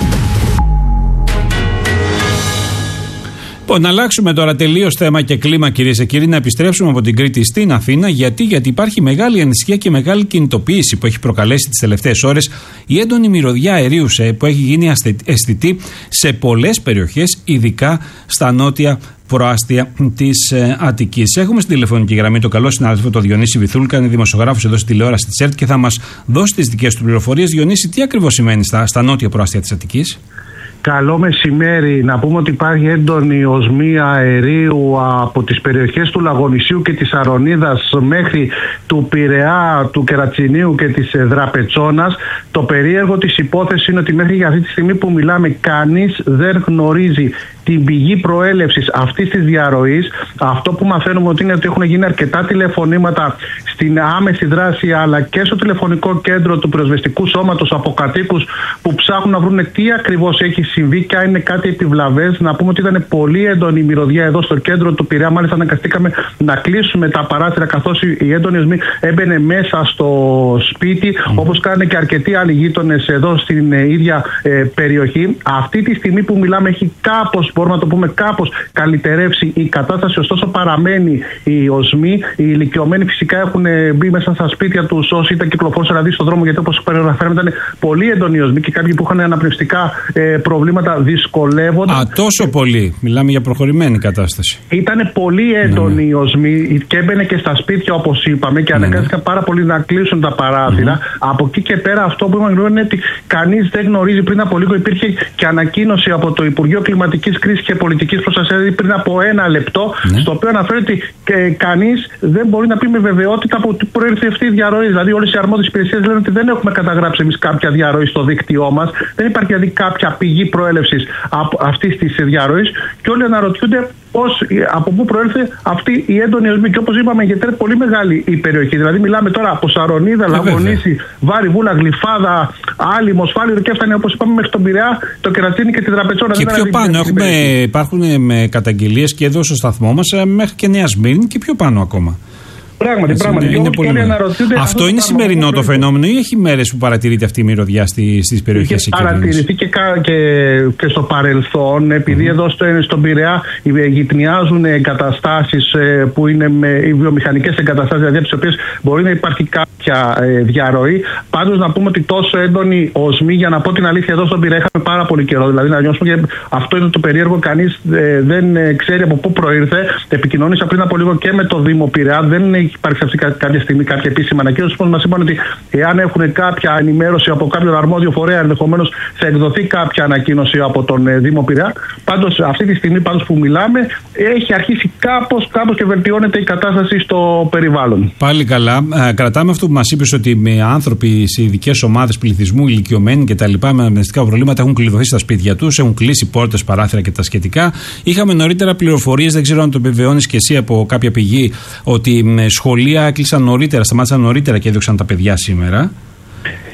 Λοιπόν, να αλλάξουμε τώρα τελείως θέμα και κλίμα, κυρίες και κύριοι, να επιστρέψουμε από την Κρήτη στην Αθήνα. Γιατί, γιατί υπάρχει μεγάλη ανησυχία και μεγάλη κινητοποίηση που έχει προκαλέσει τις τελευταίες ώρες η έντονη μυρωδιά αερίου που έχει γίνει αισθητή σε πολλές περιοχές, ειδικά στα νότια προάστια της ε, Αττικής. Έχουμε στην τηλεφωνική γραμμή τον καλό συνάδελφο, τον Διονύση Βυθούλκα, είναι δημοσιογράφος εδώ στη τηλεόραση της ΕΡΤ και θα μας δώσει τις δικές του πληροφορίες. Διονύση, τι ακριβώς σημαίνει στα, στα νότια προάστια της Αττικής?
Καλό μεσημέρι. Να πούμε ότι υπάρχει έντονη οσμή αερίου από τις περιοχές του Λαγονισίου και της Αρονίδας μέχρι του Πειραιά, του Κερατσινίου και της Δραπετσόνας. Το περίεργο της υπόθεσης είναι ότι μέχρι για αυτή τη στιγμή που μιλάμε κανείς δεν γνωρίζει την πηγή προέλευσης αυτής της διαρροής. Αυτό που μαθαίνουμε ότι είναι ότι έχουν γίνει αρκετά τηλεφωνήματα στην άμεση δράση αλλά και στο τηλεφωνικό κέντρο του πυροσβεστικού σώματος από κατοίκους που ψάχνουν να βρουν τι ακριβώς έχει συμβεί και αν είναι κάτι επιβλαβές. Να πούμε ότι ήταν πολύ έντονη η μυρωδιά εδώ στο κέντρο του Πειραιά. Μάλιστα αναγκαστήκαμε να κλείσουμε τα παράθυρα καθώς η έντονη οσμή έμπαινε μέσα στο σπίτι, mm. όπως κάνανε και αρκετοί άλλοι γείτονες εδώ στην ε, ίδια ε, περιοχή. Αυτή τη στιγμή που μιλάμε έχει κάπως, μπορούμε να το πούμε, κάπως καλυτερεύσει η κατάσταση, ωστόσο παραμένει η οσμή. Οι ηλικιωμένοι φυσικά έχουν μπει μέσα στα σπίτια τους όσοι ήταν κυκλοφόρησαν δηλαδή στον δρόμο, γιατί όπως περιγραφέραμε ήταν πολύ έντονη η οσμή και κάποιοι που είχαν αναπνευστικά ε, προβλήματα δυσκολεύονταν.
Α, τόσο πολύ. Μιλάμε για προχωρημένη κατάσταση.
Ήταν πολύ έντονη ναι, ναι. η οσμή και έμπαινε και στα σπίτια όπως είπαμε και ναι, αναγκάστηκαν ναι. πάρα πολύ να κλείσουν τα παράθυρα. Mm-hmm. Από εκεί και πέρα αυτό που είπαμε είναι ότι κανείς δεν γνωρίζει. Πριν από λίγο υπήρχε και ανακοίνωση από το Υπουργείο Κλιματικής Κρίσης και Πολιτικής Προστασίας πριν από ένα λεπτό, ναι. στο οποίο αναφέρει ότι κανείς δεν μπορεί να πει με βεβαιότητα από πού προήρθε αυτή η διαρροή. Δηλαδή, όλες οι αρμόδιες υπηρεσίες λένε ότι δεν έχουμε καταγράψει εμείς κάποια διαρροή στο δίκτυό μας. Δεν υπάρχει δηλαδή κάποια πηγή προέλευσης αυτής της διαρροής και όλοι αναρωτιούνται πώς, από πού προέρθε αυτή η έντονη οσμή. Και όπως είπαμε, γιατί είναι πολύ μεγάλη η περιοχή. Δηλαδή, μιλάμε τώρα από Σαρονίδα, Λαγονίση, Βάρη, Βούλα, Γλυφάδα, Άλυμο, Σφάλιρο και έφτανε όπως είπαμε μέχρι τον Πειραιά, το Κερατσίνι και τη Δραπετσόνα.
Και πιο πάνω έχουμε, υπάρχουν με καταγγελίες και εδώ στο σταθμό μας μέχρι και Νέα Σμύρνη και πιο πάνω ακόμα.
Πράγματι,
έτσι,
πράγματι.
Είναι, είναι πολύ αυτό, αυτό είναι σημερινό το φαινόμενο ή έχει μέρες που παρατηρείται αυτή η μυρωδιά στις, στις περιοχές εκεί?
Έχει παρατηρηθεί και, και, και στο παρελθόν, επειδή mm. εδώ στο, στον Πειραιά γυτνιάζουν εγκαταστάσεις που είναι με, οι βιομηχανικές εγκαταστάσεις, δηλαδή από τις οποίες μπορεί να υπάρχει κάποια ε, διαρροή. Πάντως να πούμε ότι τόσο έντονη οσμή, για να πω την αλήθεια, εδώ στον Πειραιά είχαμε πάρα πολύ καιρό. Δηλαδή να νιώσουμε και αυτό είναι το περίεργο, κανείς ε, δεν ε, ξέρει από πού προήρθε. Επικοινώνησα πριν από λίγο και με το Δήμο Πειραιά, δεν έχει υπάρξει αυτή κάποια στιγμή κάποια επίσημα ανακοίνωση. Που μας είπαν ότι εάν έχουν κάποια ενημέρωση από κάποιον αρμόδιο φορέα, ενδεχομένως θα εκδοθεί κάποια ανακοίνωση από τον ε, Δήμο Πειραιά. Πάντως, αυτή τη στιγμή πάντως που μιλάμε, έχει αρχίσει κάπως, κάπως και βελτιώνεται η κατάσταση στο περιβάλλον.
Πάλι καλά. Ε, κρατάμε αυτό που μας είπες, ότι με άνθρωποι σε ειδικές ομάδες πληθυσμού, ηλικιωμένοι κτλ. Με αναπνευστικά προβλήματα έχουν κλειδωθεί στα σπίτια τους, έχουν κλείσει πόρτες, παράθυρα και τα σχετικά. Είχαμε νωρίτερα πληροφορίες, δεν ξέρω αν το επιβεβαιώνεις και εσύ από κάποια πηγή, ότι σχολεία έκλεισαν νωρίτερα, σταμάτησαν νωρίτερα και έδωξαν τα παιδιά σήμερα.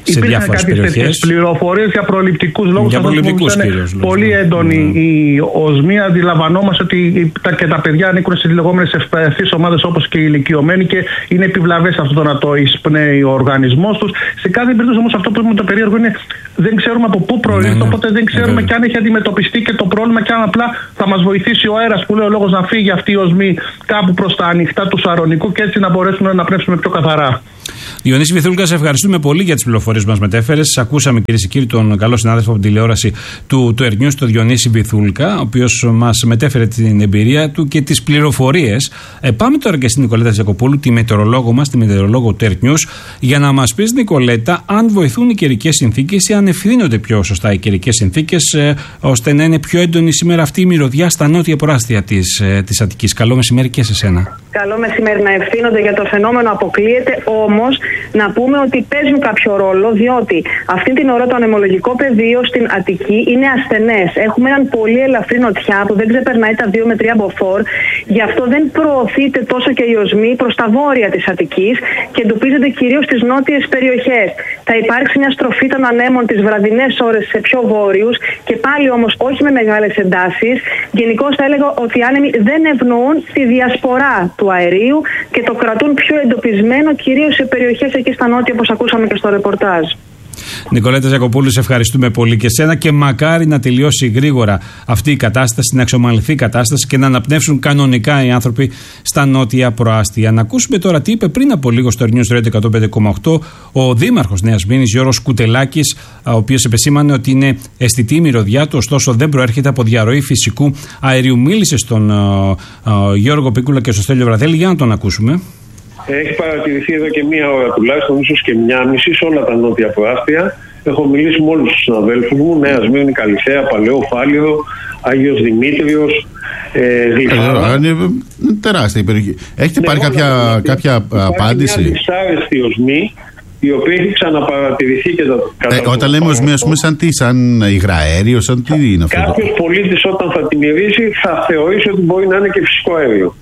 υπήρχαν κάποιες τέτοιες
πληροφορίες για προληπτικούς λόγους.
Για προληπτικούς κυρίως.
Πολύ έντονη mm. η οσμή. Αντιλαμβανόμαστε ότι τα, και τα παιδιά ανήκουν στις λεγόμενες ευπαθείς ομάδες όπως και οι ηλικιωμένοι και είναι επιβλαβές αυτό το να το εισπνέει ο οργανισμός τους. Σε κάθε περίπτωση όμως αυτό που είναι το περίεργο είναι δεν ξέρουμε από πού προήλθε, ναι, οπότε δεν ξέρουμε ναι, και αν έχει αντιμετωπιστεί και το πρόβλημα και αν απλά θα μας βοηθήσει ο αέρας που λέει ο λόγος να φύγει αυτή η οσμή κάπου προς τα ανοιχτά του Σαρονικού και έτσι να μπορέσουμε να πνεύσουμε πιο καθαρά.
Διονύση Βυθούλκα, σε ευχαριστούμε πολύ για τις πληροφορίες που μας μετέφερες. Ακούσαμε, κυρίες και κύριοι, τον καλό συνάδελφο από την τηλεόραση του, του Earth News, τον Διονύση Βυθούλκα, ο οποίος μας μετέφερε την εμπειρία του και τις πληροφορίες. Ε, πάμε τώρα και στην Νικολέτα Ζακοπούλου, τη μετεωρολόγο μας, τη μετεωρολόγο του Earth News, για να μας πεις, Νικολέτα, αν βοηθούν οι καιρικές συνθήκες ή αν ευθύνονται πιο σωστά οι καιρικές συνθήκες, ε, ώστε να είναι πιο έντονη σήμερα αυτή η μυρωδιά στα νότια προάστια της, ε, της Αττικής. Καλό μεσημέρι και σε σένα.
Καλό μεσημέρι. Να ευθύνονται για το φαινόμενο αποκλείεται, όμως να πούμε ότι παίζουν κάποιο ρόλο, διότι αυτή την ώρα το ανεμολογικό πεδίο στην Αττική είναι ασθενές. Έχουμε έναν πολύ ελαφρύ νοτιά που δεν ξεπερνάει τα δύο με τρία μποφόρ, γι' αυτό δεν προωθείται τόσο και η οσμή προς τα βόρεια της Αττικής και εντοπίζεται κυρίως στις νότιες περιοχές. Θα υπάρξει μια στροφή των ανέμων τις βραδινές ώρες σε πιο βόρειους και πάλι όμως όχι με μεγάλες εντάσεις. Γενικώς θα έλεγα ότι οι άνεμοι δεν ευνοούν τη διασπορά του αερίου και το κρατούν πιο εντοπισμένο κυρίως σε περιοχές εκεί στα νότια, όπως ακούσαμε και στο ρεπορτάζ.
Νικολέτα Ζακοπούλου, σε ευχαριστούμε πολύ και σένα και μακάρι να τελειώσει γρήγορα αυτή η κατάσταση, να εξομαλυνθεί η κατάσταση και να αναπνεύσουν κανονικά οι άνθρωποι στα νότια προάστια. Να ακούσουμε τώρα τι είπε πριν από λίγο στο Earth News Radio εκατόν πέντε κόμμα οκτώ ο Δήμαρχος Νέας Μήνης Γιώργος Κουτελάκης, ο οποίος επεσήμανε ότι είναι αισθητή η μυρωδιά του, ωστόσο δεν προέρχεται από διαρροή φυσικού αερίου. Μίλησε στον uh, uh, Γιώργο Πίκουλα και στο Στέλιο Βραδέλη, για να τον ακούσουμε.
Έχει παρατηρηθεί εδώ και μία ώρα τουλάχιστον, ίσως και μία μισή, σε όλα τα νότια προάστια. Έχω μιλήσει με όλους τους συναδέλφους μου, Νέα Σμύρνη, Καλυθέα, Παλαιό, Φάληρο, Άγιος Δημήτριος, ε, Γλυφάδα.
Είναι τεράστια η περιοχή. Έχετε ναι, πάρει κάποια, κάποια απάντηση?
Υπάρχει μια δυσάρεστη οσμή, η οποία έχει ξαναπαρατηρηθεί και τα
ε, Όταν λέμε οσμή, ας πούμε, σαν τι, σαν υγραέριο, σαν τι είναι αυτό?
Κάποιος πολίτης όταν θα τη μυρίσει θα θεωρήσει ότι μπορεί να είναι και φυσικό αέριο.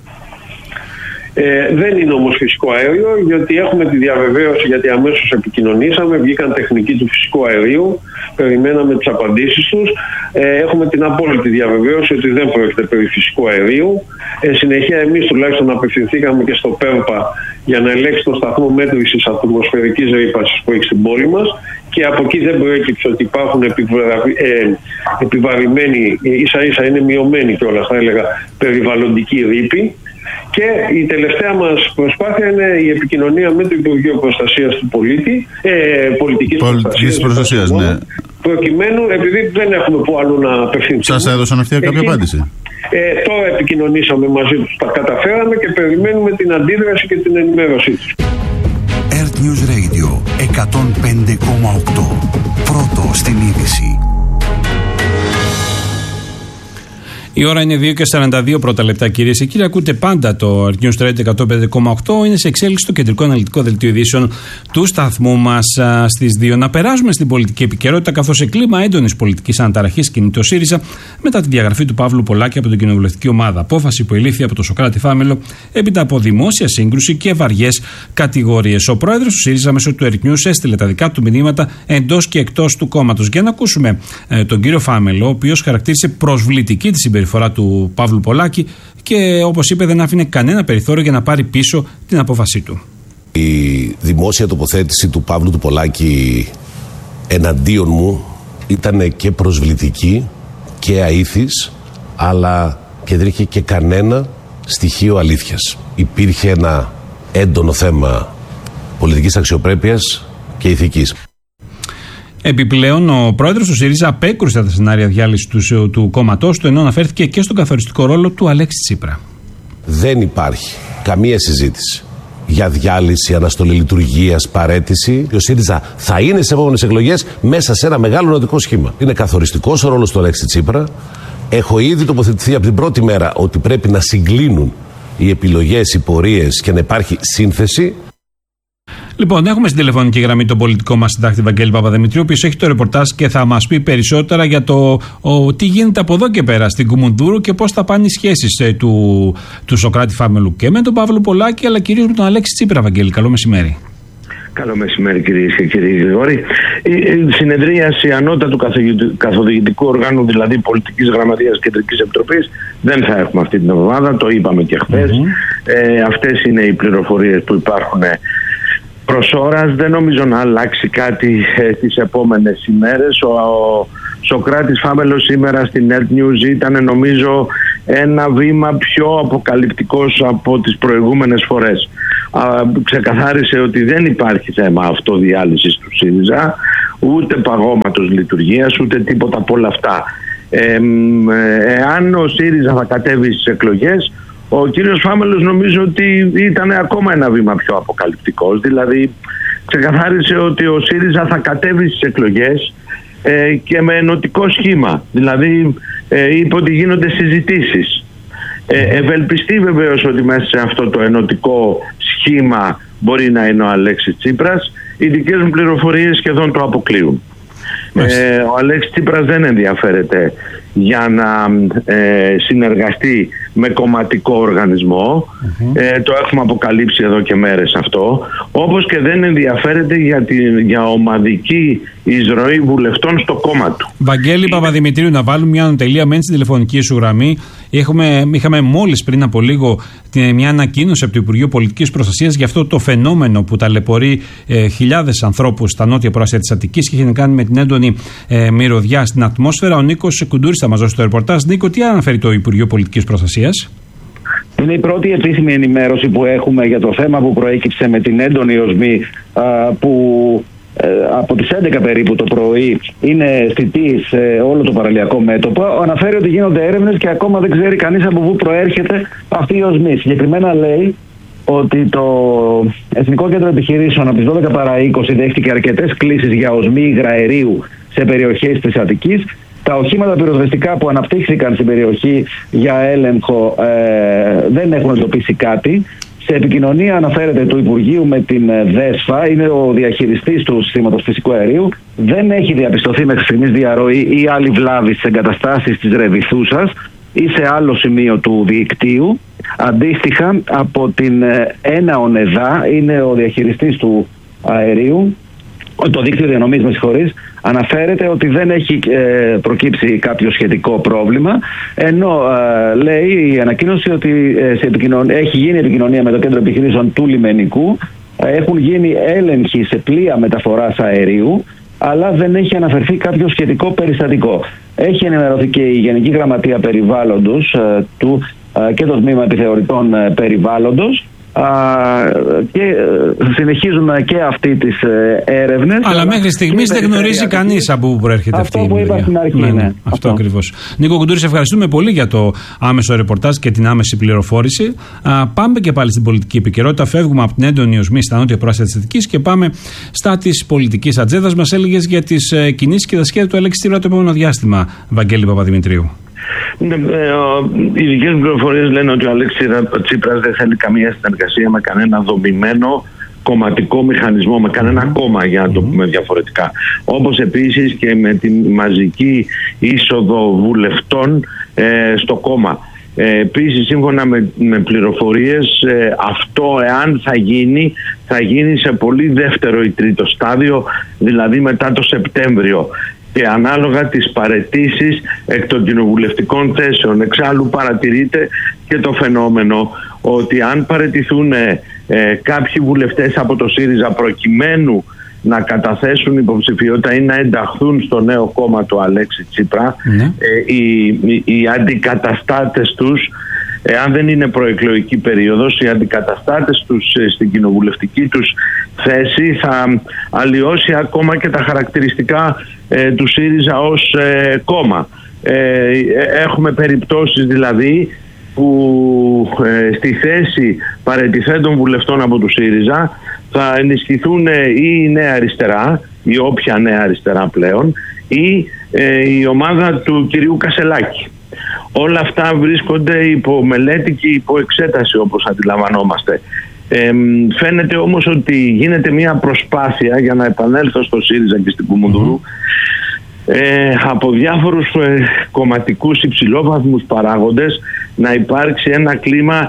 Ε, δεν είναι όμως φυσικό αέριο, γιατί έχουμε τη διαβεβαίωση, γιατί αμέσως επικοινωνήσαμε, βγήκαν τεχνικοί του φυσικού αερίου, περιμέναμε τις απαντήσεις τους. Ε, έχουμε την απόλυτη διαβεβαίωση ότι δεν πρόκειται περί φυσικού αερίου. Ε, συνεχεία εμείς τουλάχιστον απευθυνθήκαμε και στο ΠΕΡΠΑ για να ελέγξει το σταθμό μέτρησης ατμοσφαιρικής ρήπανσης που έχει στην πόλη μας και από εκεί δεν προέκυψε ότι υπάρχουν επιβαρη, ε, επιβαρημένοι, ίσα ίσα είναι μειωμένοι κιόλας θα έλεγα, περιβαλλοντικοί ρήποι. Και η τελευταία μας προσπάθεια είναι η επικοινωνία με το Υπουργείο Προστασίας του Πολίτη, ε, Πολιτικής,
Πολιτικής Προστασίας,
Προστασίας,
ναι.
Προκειμένου, επειδή δεν έχουμε που άλλο να απευθυνθούμε.
Σας έδωσαν αυτή κάποια
εκεί,
απάντηση?
Ε, τώρα επικοινωνήσαμε μαζί τους, τα καταφέραμε και περιμένουμε την αντίδραση και την ενημέρωσή τους.
Earth News Radio εκατόν πέντε κόμμα οκτώ. Πρώτο στην είδηση.
Η ώρα είναι δύο και σαράντα δύο πρώτα λεπτά, κυρίες και κύριοι. Ακούτε πάντα το Earth News Radio εκατόν πέντε κόμμα οκτώ. Είναι σε εξέλιξη το κεντρικό αναλυτικό δελτίο ειδήσεων του σταθμού μας στις δύο. Να περάσουμε στην πολιτική επικαιρότητα, καθώς σε κλίμα έντονης πολιτικής αναταραχής κινείται ο ΣΥΡΙΖΑ μετά τη διαγραφή του Παύλου Πολάκη από την κοινοβουλευτική ομάδα. Απόφαση που ελήφθη από το Σωκράτη Φάμελο έπειτα από δημόσια σύγκρουση και βαριές κατηγορίες. Ο πρόεδρος του ΣΥΡΙΖΑ μέσω του Earth News έστειλε τα δικά του μηνύματα εντός και εκτός του κόμματος. Για να ακούσουμε ε, τον κύριο Φάμελο, ο οποίος χαρακτήρισε προσβλητική τη συμπεριφορά του Παύλου Πολάκη και, όπως είπε, δεν άφηνε κανένα περιθώριο για να πάρει πίσω την απόφασή του.
Η δημόσια τοποθέτηση του Παύλου του Πολάκη εναντίον μου ήταν και προσβλητική και αήθης, αλλά και δεν είχε και κανένα στοιχείο αλήθειας. Υπήρχε ένα έντονο θέμα πολιτικής αξιοπρέπειας και ηθικής.
Επιπλέον, ο πρόεδρος του ΣΥΡΙΖΑ απέκρουσε τα σενάρια διάλυσης του, του κόμματός του, ενώ αναφέρθηκε και στον καθοριστικό ρόλο του Αλέξη Τσίπρα.
Δεν υπάρχει καμία συζήτηση για διάλυση, αναστολή λειτουργίας, παραίτηση. Ο ΣΥΡΙΖΑ θα είναι σε επόμενες εκλογές μέσα σε ένα μεγάλο νοτικό σχήμα. Είναι καθοριστικός ο ρόλος του Αλέξη Τσίπρα. Έχω ήδη τοποθετηθεί από την πρώτη μέρα ότι πρέπει να συγκλίνουν οι επιλογές, οι πορείες και να υπάρχει σύνθεση.
Λοιπόν, έχουμε στην τηλεφωνική γραμμή τον πολιτικό μας συντάκτη Βαγγέλη Παπαδημητρίου, ο οποίος έχει το ρεπορτάζ και θα μας πει περισσότερα για το ο, τι γίνεται από εδώ και πέρα στην Κουμουνδούρου και πώς θα πάνε οι σχέσεις ε, του, του Σωκράτη Φάμελου και με τον Παύλο Πολάκη, αλλά κυρίως με τον Αλέξη Τσίπρα. Βαγγέλη, καλό μεσημέρι.
Καλό μεσημέρι κυρίες και κύριοι Γρηγόρη. Η συνεδρίαση ανώτατου καθοδηγητικού οργάνου, δηλαδή Πολιτικής Γραμματείας Κεντρικής Επιτροπής, δεν θα έχουμε αυτή την εβδομάδα, το είπαμε και χθες. Mm-hmm. Ε, αυτές είναι οι πληροφορίες που υπάρχουν προς ώρας. Δεν νομίζω να αλλάξει κάτι ε, τις επόμενες ημέρες. Ο, ο Σοκράτης Φάμελος σήμερα στην Earth News ήταν νομίζω ένα βήμα πιο αποκαλυπτικός από τις προηγούμενες φορές. Α, ξεκαθάρισε ότι δεν υπάρχει θέμα αυτοδιάλυσης του ΣΥΡΙΖΑ, ούτε παγώματος λειτουργίας, ούτε τίποτα από όλα αυτά. Ε, εάν ο ΣΥΡΙΖΑ θα κατέβει στις εκλογές, ο κύριος Φάμελος νομίζω ότι ήταν ακόμα ένα βήμα πιο αποκαλυπτικός. Δηλαδή ξεκαθάρισε ότι ο ΣΥΡΙΖΑ θα κατέβει στις εκλογές ε, και με ενωτικό σχήμα. Δηλαδή ε, είπε ότι γίνονται συζητήσεις. Ε, ευελπιστεί βεβαίως ότι μέσα σε αυτό το ενωτικό σχήμα μπορεί να είναι ο Αλέξης Τσίπρας. Οι δικές μου πληροφορίες σχεδόν το αποκλείουν. Ε, ο Αλέξης Τσίπρας δεν ενδιαφέρεται για να ε, συνεργαστεί με κομματικό οργανισμό. Mm-hmm. Ε, το έχουμε αποκαλύψει εδώ και μέρες αυτό. Όπως και δεν ενδιαφέρεται για, τη, για ομαδική εισρωή βουλευτών στο κόμμα του.
Βαγγέλη Παπαδημητρίου, να βάλουμε μια τελεία μένει στην τηλεφωνική σου γραμμή. Έχουμε, είχαμε μόλις πριν από λίγο μια ανακοίνωση από το Υπουργείο Πολιτικής Προστασίας για αυτό το φαινόμενο που ταλαιπωρεί ε, χιλιάδες ανθρώπους στα νότια προάστια της Αττικής και έχει να κάνει με την έντονη ε, μυρωδιά στην ατμόσφαιρα. Ο Νίκος Κουντούρης θα μας δώσει το ρεπορτάζ. Νίκο, τι αναφέρει το Υπουργείο Πολιτικής Προστασίας?
Είναι η πρώτη επίσημη ενημέρωση που έχουμε για το θέμα που προέκυψε με την έντονη οσμή α, που ε, από τις έντεκα περίπου το πρωί είναι αισθητή σε όλο το παραλιακό μέτωπο. Αναφέρει ότι γίνονται έρευνες και ακόμα δεν ξέρει κανείς από πού προέρχεται αυτή η οσμή. Συγκεκριμένα λέει ότι το Εθνικό Κέντρο Επιχειρήσεων από τις δώδεκα παρά είκοσι δέχτηκε αρκετές κλήσεις για οσμή υγραερίου σε περιοχές της Αττικής. Τα οχήματα πυροσβεστικά που αναπτύχθηκαν στην περιοχή για έλεγχο ε, δεν έχουν εντοπίσει κάτι. Σε επικοινωνία αναφέρεται του Υπουργείου με την ΔΕΣΦΑ, είναι ο διαχειριστής του συστήματος φυσικού αερίου. Δεν έχει διαπιστωθεί μέχρι στιγμής διαρροή ή άλλη βλάβη στις εγκαταστάσεις της Ρεβιθούσας ή σε άλλο σημείο του δικτύου. Αντίστοιχα, από την ΕΝΑΟΝ ΕΔΑ, είναι ο διαχειριστής του αερίου, το δίκτυο διανομής, με συγχωρείς, αναφέρεται ότι δεν έχει ε, προκύψει κάποιο σχετικό πρόβλημα, ενώ ε, λέει η ανακοίνωση ότι ε, σε επικοινωνία, έχει γίνει επικοινωνία με το Κέντρο Επιχειρήσεων του Λιμενικού, ε, έχουν γίνει έλεγχοι σε πλοία μεταφοράς αερίου, αλλά δεν έχει αναφερθεί κάποιο σχετικό περιστατικό. Έχει ενημερωθεί και η Γενική Γραμματεία Περιβάλλοντος ε, του, ε, και το Τμήμα Επιθεωρητών ε, Περιβάλλοντος, Α, και συνεχίζουμε και αυτή τις ε, έρευνες.
Αλλά μέχρι στιγμής δεν γνωρίζει κανείς από πού προέρχεται
αυτό
αυτή η
που είπα στην αρχή.
Ναι, ναι,
ναι.
αυτό, αυτό ακριβώς. Νίκο Κουντούρη, σε ευχαριστούμε πολύ για το άμεσο ρεπορτάζ και την άμεση πληροφόρηση. Α, πάμε και πάλι στην πολιτική επικαιρότητα. Φεύγουμε από την έντονη οσμή στα νότια προάστια της Αττικής και πάμε στα της πολιτικής ατζέντας. Μας έλεγες για τις ε, κινήσεις και τα σχέδια του Αλέξη Τσίπρα το επόμενο διάστημα, Βαγγέλη Παπαδημητρίου.
Οι δικές μου πληροφορίες λένε ότι ο Αλέξης Τσίπρας δεν θέλει καμία συνεργασία με κανένα δομημένο κομματικό μηχανισμό, με κανένα κόμμα, για να το πούμε διαφορετικά. Όπως επίσης και με τη μαζική είσοδο βουλευτών ε, στο κόμμα. Ε, επίσης, σύμφωνα με, με πληροφορίες, ε, αυτό εάν θα γίνει, θα γίνει σε πολύ δεύτερο ή τρίτο στάδιο, δηλαδή μετά το Σεπτέμβριο, και ανάλογα τις παραιτήσεις εκ των κοινοβουλευτικών θέσεων. Εξάλλου παρατηρείται και το φαινόμενο ότι αν παραιτηθούν ε, κάποιοι βουλευτές από το ΣΥΡΙΖΑ προκειμένου να καταθέσουν υποψηφιότητα ή να ενταχθούν στο νέο κόμμα του Αλέξη Τσίπρα, ναι. ε, οι, οι, οι αντικαταστάτες τους, εάν δεν είναι προεκλογική περίοδος, οι αντικαταστάτες τους στην κοινοβουλευτική τους θέση θα αλλοιώσει ακόμα και τα χαρακτηριστικά ε, του ΣΥΡΙΖΑ ως ε, κόμμα. Ε, έχουμε περιπτώσεις δηλαδή που ε, στη θέση παραιτηθέντων βουλευτών από του ΣΥΡΙΖΑ θα ενισχυθούν ε, ή η Νέα Αριστερά, ή όποια Νέα Αριστερά πλέον, ή ε, η ομάδα του κυρίου Κασελάκη. Όλα αυτά βρίσκονται υπό μελέτη και υπό εξέταση, όπως αντιλαμβανόμαστε. Ε, φαίνεται όμως ότι γίνεται μια προσπάθεια, για να επανέλθω στο ΣΥΡΙΖΑ και στην Κουμουνδούρου, ε, από διάφορους ε, κομματικούς υψηλόβαθμους παράγοντες να υπάρξει ένα κλίμα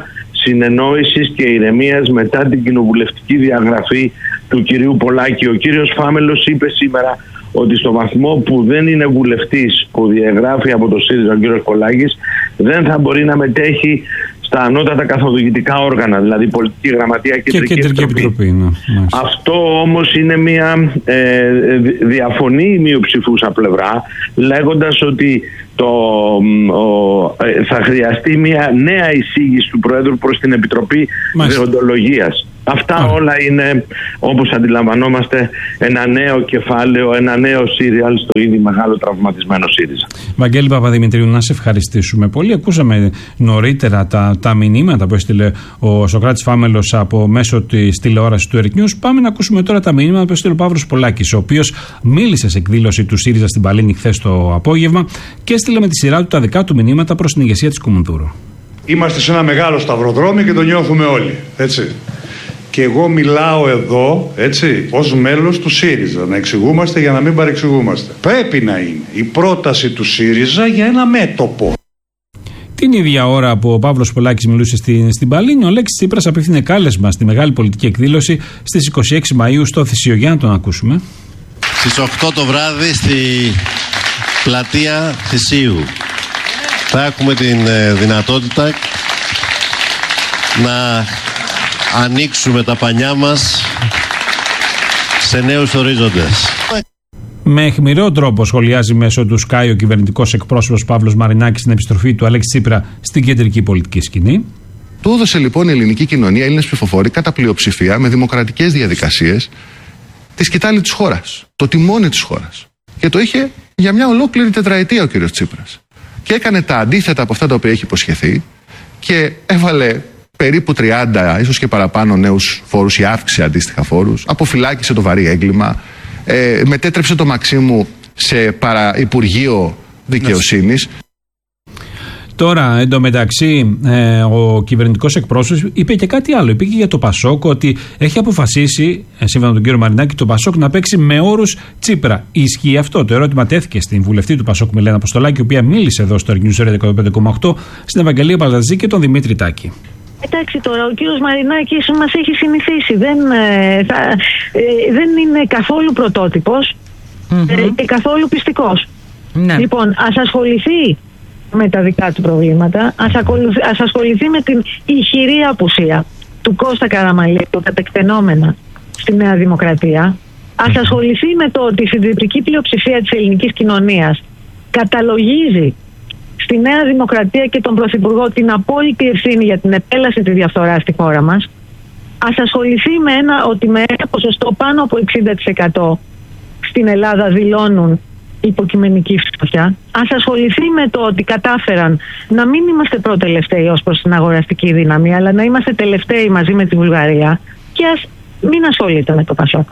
συνεννόησης και ηρεμίας μετά την κοινοβουλευτική διαγραφή του κυρίου Πολάκη. Ο κύριος Φάμελος είπε σήμερα ότι στο βαθμό που δεν είναι βουλευτής που διαγράφει από το ΣΥΡΙΖΑ ο κύριος Πολάκης, δεν θα μπορεί να μετέχει στα ανώτατα καθοδηγητικά όργανα, δηλαδή πολιτική γραμματεία και κεντρική επιτροπή. επιτροπή ναι. Αυτό όμως είναι μια ε, διαφωνή μειοψηφούσα πλευρά, λέγοντας ότι το, ο, ε, θα χρειαστεί μια νέα εισήγηση του Προέδρου προς την Επιτροπή Δεοντολογίας. Αυτά Άρα. όλα είναι, όπως αντιλαμβανόμαστε, ένα νέο κεφάλαιο, ένα νέο σύριαλ στο ήδη μεγάλο τραυματισμένο ΣΥΡΙΖΑ.
Βαγγέλη Παπαδημητρίου, να σε ευχαριστήσουμε πολύ. Ακούσαμε νωρίτερα τα, τα μηνύματα που έστειλε ο Σωκράτης Φάμελος από μέσω της τηλεόρασης του Erik News. Πάμε να ακούσουμε τώρα τα μηνύματα που έστειλε ο Παύρος Πολάκης, ο οποίος μίλησε σε εκδήλωση του ΣΥΡΙΖΑ στην Παλίνη χθες το απόγευμα και έστειλε με τη σειρά του τα δικά του μηνύματα προς την ηγεσία της Κουμουνδούρου.
Είμαστε σε ένα μεγάλο σταυροδρόμι και το νιώθουμε όλοι, έτσι. Και εγώ μιλάω εδώ, έτσι, ως μέλος του ΣΥΡΙΖΑ, να εξηγούμαστε για να μην παρεξηγούμαστε. Πρέπει να είναι η πρόταση του ΣΥΡΙΖΑ για ένα μέτωπο.
Την ίδια ώρα που ο Παύλος Πολάκης μιλούσε στην, στην Παλίνη, ο Αλέξης Τσίπρας απίθυνε κάλεσμα στη μεγάλη πολιτική εκδήλωση στις είκοσι έξι Μαΐου στο Θησίο. Για να τον ακούσουμε.
Στις οκτώ το βράδυ στη πλατεία Θησίου θα έχουμε την ε, δυνατότητα να ανοίξουμε τα πανιά μας σε νέους ορίζοντες.
Με αιχμηρό τρόπο σχολιάζει μέσω του Sky ο κυβερνητικός εκπρόσωπος Παύλος Μαρινάκης στην επιστροφή του Αλέξη Τσίπρα στην κεντρική πολιτική σκηνή.
Του έδωσε λοιπόν η ελληνική κοινωνία, οι Έλληνες ψηφοφόροι, κατά πλειοψηφία, με δημοκρατικές διαδικασίες, τη σκητάλη της χώρας, το τιμόνι της χώρας. Και το είχε για μια ολόκληρη τετραετία ο κ. Τσίπρας. Και έκανε τα αντίθετα από αυτά τα οποία έχει υποσχεθεί και έβαλε περίπου τριάντα, ίσως και παραπάνω νέους φόρους ή αύξησε αντίστοιχα φόρους, αποφυλάκησε το βαρύ έγκλημα, ε, μετέτρεψε το Μαξίμου σε παραυπουργείο δικαιοσύνης.
Τώρα, εντωμεταξύ, ε, ο κυβερνητικός εκπρόσωπος είπε και κάτι άλλο. Είπε και για το Πασόκ ότι έχει αποφασίσει, σύμφωνα με τον κύριο Μαρινάκη, το Πασόκ να παίξει με όρους Τσίπρα. Ισχύει αυτό? Το ερώτημα τέθηκε στην βουλευτή του Πασόκ, Μελένα Αποστολάκη, η οποία μίλησε εδώ στο News εκατόν πέντε κόμμα οκτώ, στην Ευαγγελία Παλαζή και τον Δημήτρη Τάκη.
Εντάξει τώρα, ο κύριος Μαρινάκης μας έχει συνηθίσει. Δεν, ε, θα, ε, δεν είναι καθόλου πρωτότυπος mm-hmm. ε, και καθόλου πιστικός. Ναι. Λοιπόν, ας ασχοληθεί με τα δικά του προβλήματα, ας, ακολουθ, ας ασχοληθεί με την ηχηρή απουσία του Κώστα Καραμανλή, του κατεκτενόμενα στη Νέα Δημοκρατία. Ας ασχοληθεί με το ότι η συντριπτική πλειοψηφία της ελληνικής κοινωνίας καταλογίζει στη Νέα Δημοκρατία και τον Πρωθυπουργό την απόλυτη ευθύνη για την επέλαση της διαφθοράς στη χώρα μας. Ας ασχοληθεί με ένα, ότι με ένα ποσοστό πάνω από εξήντα τοις εκατό στην Ελλάδα δηλώνουν υποκειμενική φτώχεια. Ας ασχοληθεί με το ότι κατάφεραν να μην είμαστε πρώτοι-τελευταίοι ως προς την αγοραστική δύναμη, αλλά να είμαστε τελευταίοι μαζί με τη Βουλγαρία, και ας μην ασχολείται με το Πασόκ.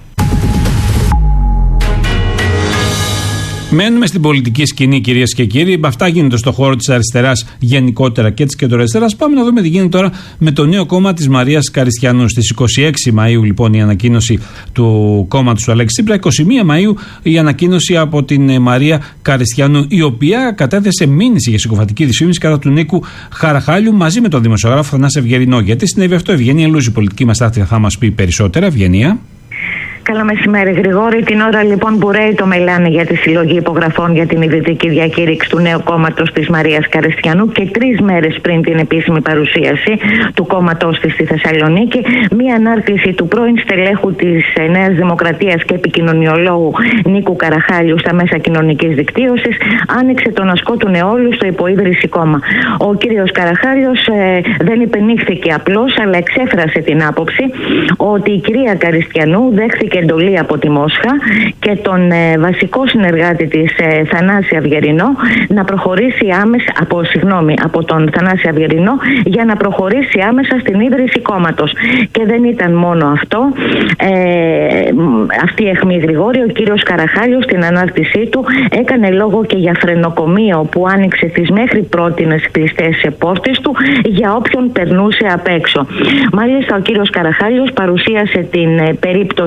Μένουμε στην πολιτική σκηνή, κυρίες και κύριοι. Αυτά γίνονται στον χώρο της αριστεράς γενικότερα και της κεντροαριστεράς. Πάμε να δούμε τι γίνεται τώρα με το νέο κόμμα της Μαρίας Καριστιανού. Στις είκοσι έξι Μαΐου, λοιπόν, η ανακοίνωση του κόμματος του Αλέξη Τσίπρα. είκοσι μία Μαΐου η ανακοίνωση από την Μαρία Καριστιανού, η οποία κατέθεσε μήνυση για συκοφαντική δυσφήμιση κατά του Νίκου Χαραχάλιου μαζί με τον δημοσιογράφο Θανάση Ευγερινό. Γιατί συνέβη αυτό? Ευγενία Λούζη, πολιτική μας τάχτρια, θα μας πει περισσότερα. Ευγενία.
Καλό μεσημέρι, Γρηγόρη. Την ώρα λοιπόν που ρέει το μελάνι για τη συλλογή υπογραφών για την ιδρυτική διακήρυξη του νέου κόμματος της Μαρίας Καριστιανού και τρεις μέρες πριν την επίσημη παρουσίαση του κόμματός της στη Θεσσαλονίκη, μία ανάρτηση του πρώην στελέχου της Νέας Δημοκρατίας και επικοινωνιολόγου Νίκου Καραχάλιου στα μέσα κοινωνικής δικτύωσης άνοιξε τον ασκό του νεόλου στο υποίδρυση κόμμα. Ο κύριος Καραχάλιος ε, δεν υπενήχθηκε απλώς, αλλά εξέφρασε την άποψη ότι η κυρία Καριστιανού δέχθηκε εντολή από τη Μόσχα και τον ε, βασικό συνεργάτη της ε, Θανάση Αυγερινό να προχωρήσει άμεσα από, συγγνώμη, από τον Θανάση Αυγερινό για να προχωρήσει άμεσα στην ίδρυση κόμματος. Και δεν ήταν μόνο αυτό. Ε, αυτή η αιχμή, Γρηγόρη, ο κύριος Καραχάλιος στην ανάρτησή του έκανε λόγο και για φρενοκομείο που άνοιξε τις μέχρι πρότινες κλειστές πόρτες του για όποιον περνούσε απ' έξω. Μάλιστα, ο κύριος Καραχάλιος παρουσίασε την ε, περίπτωση συγκεκριμένη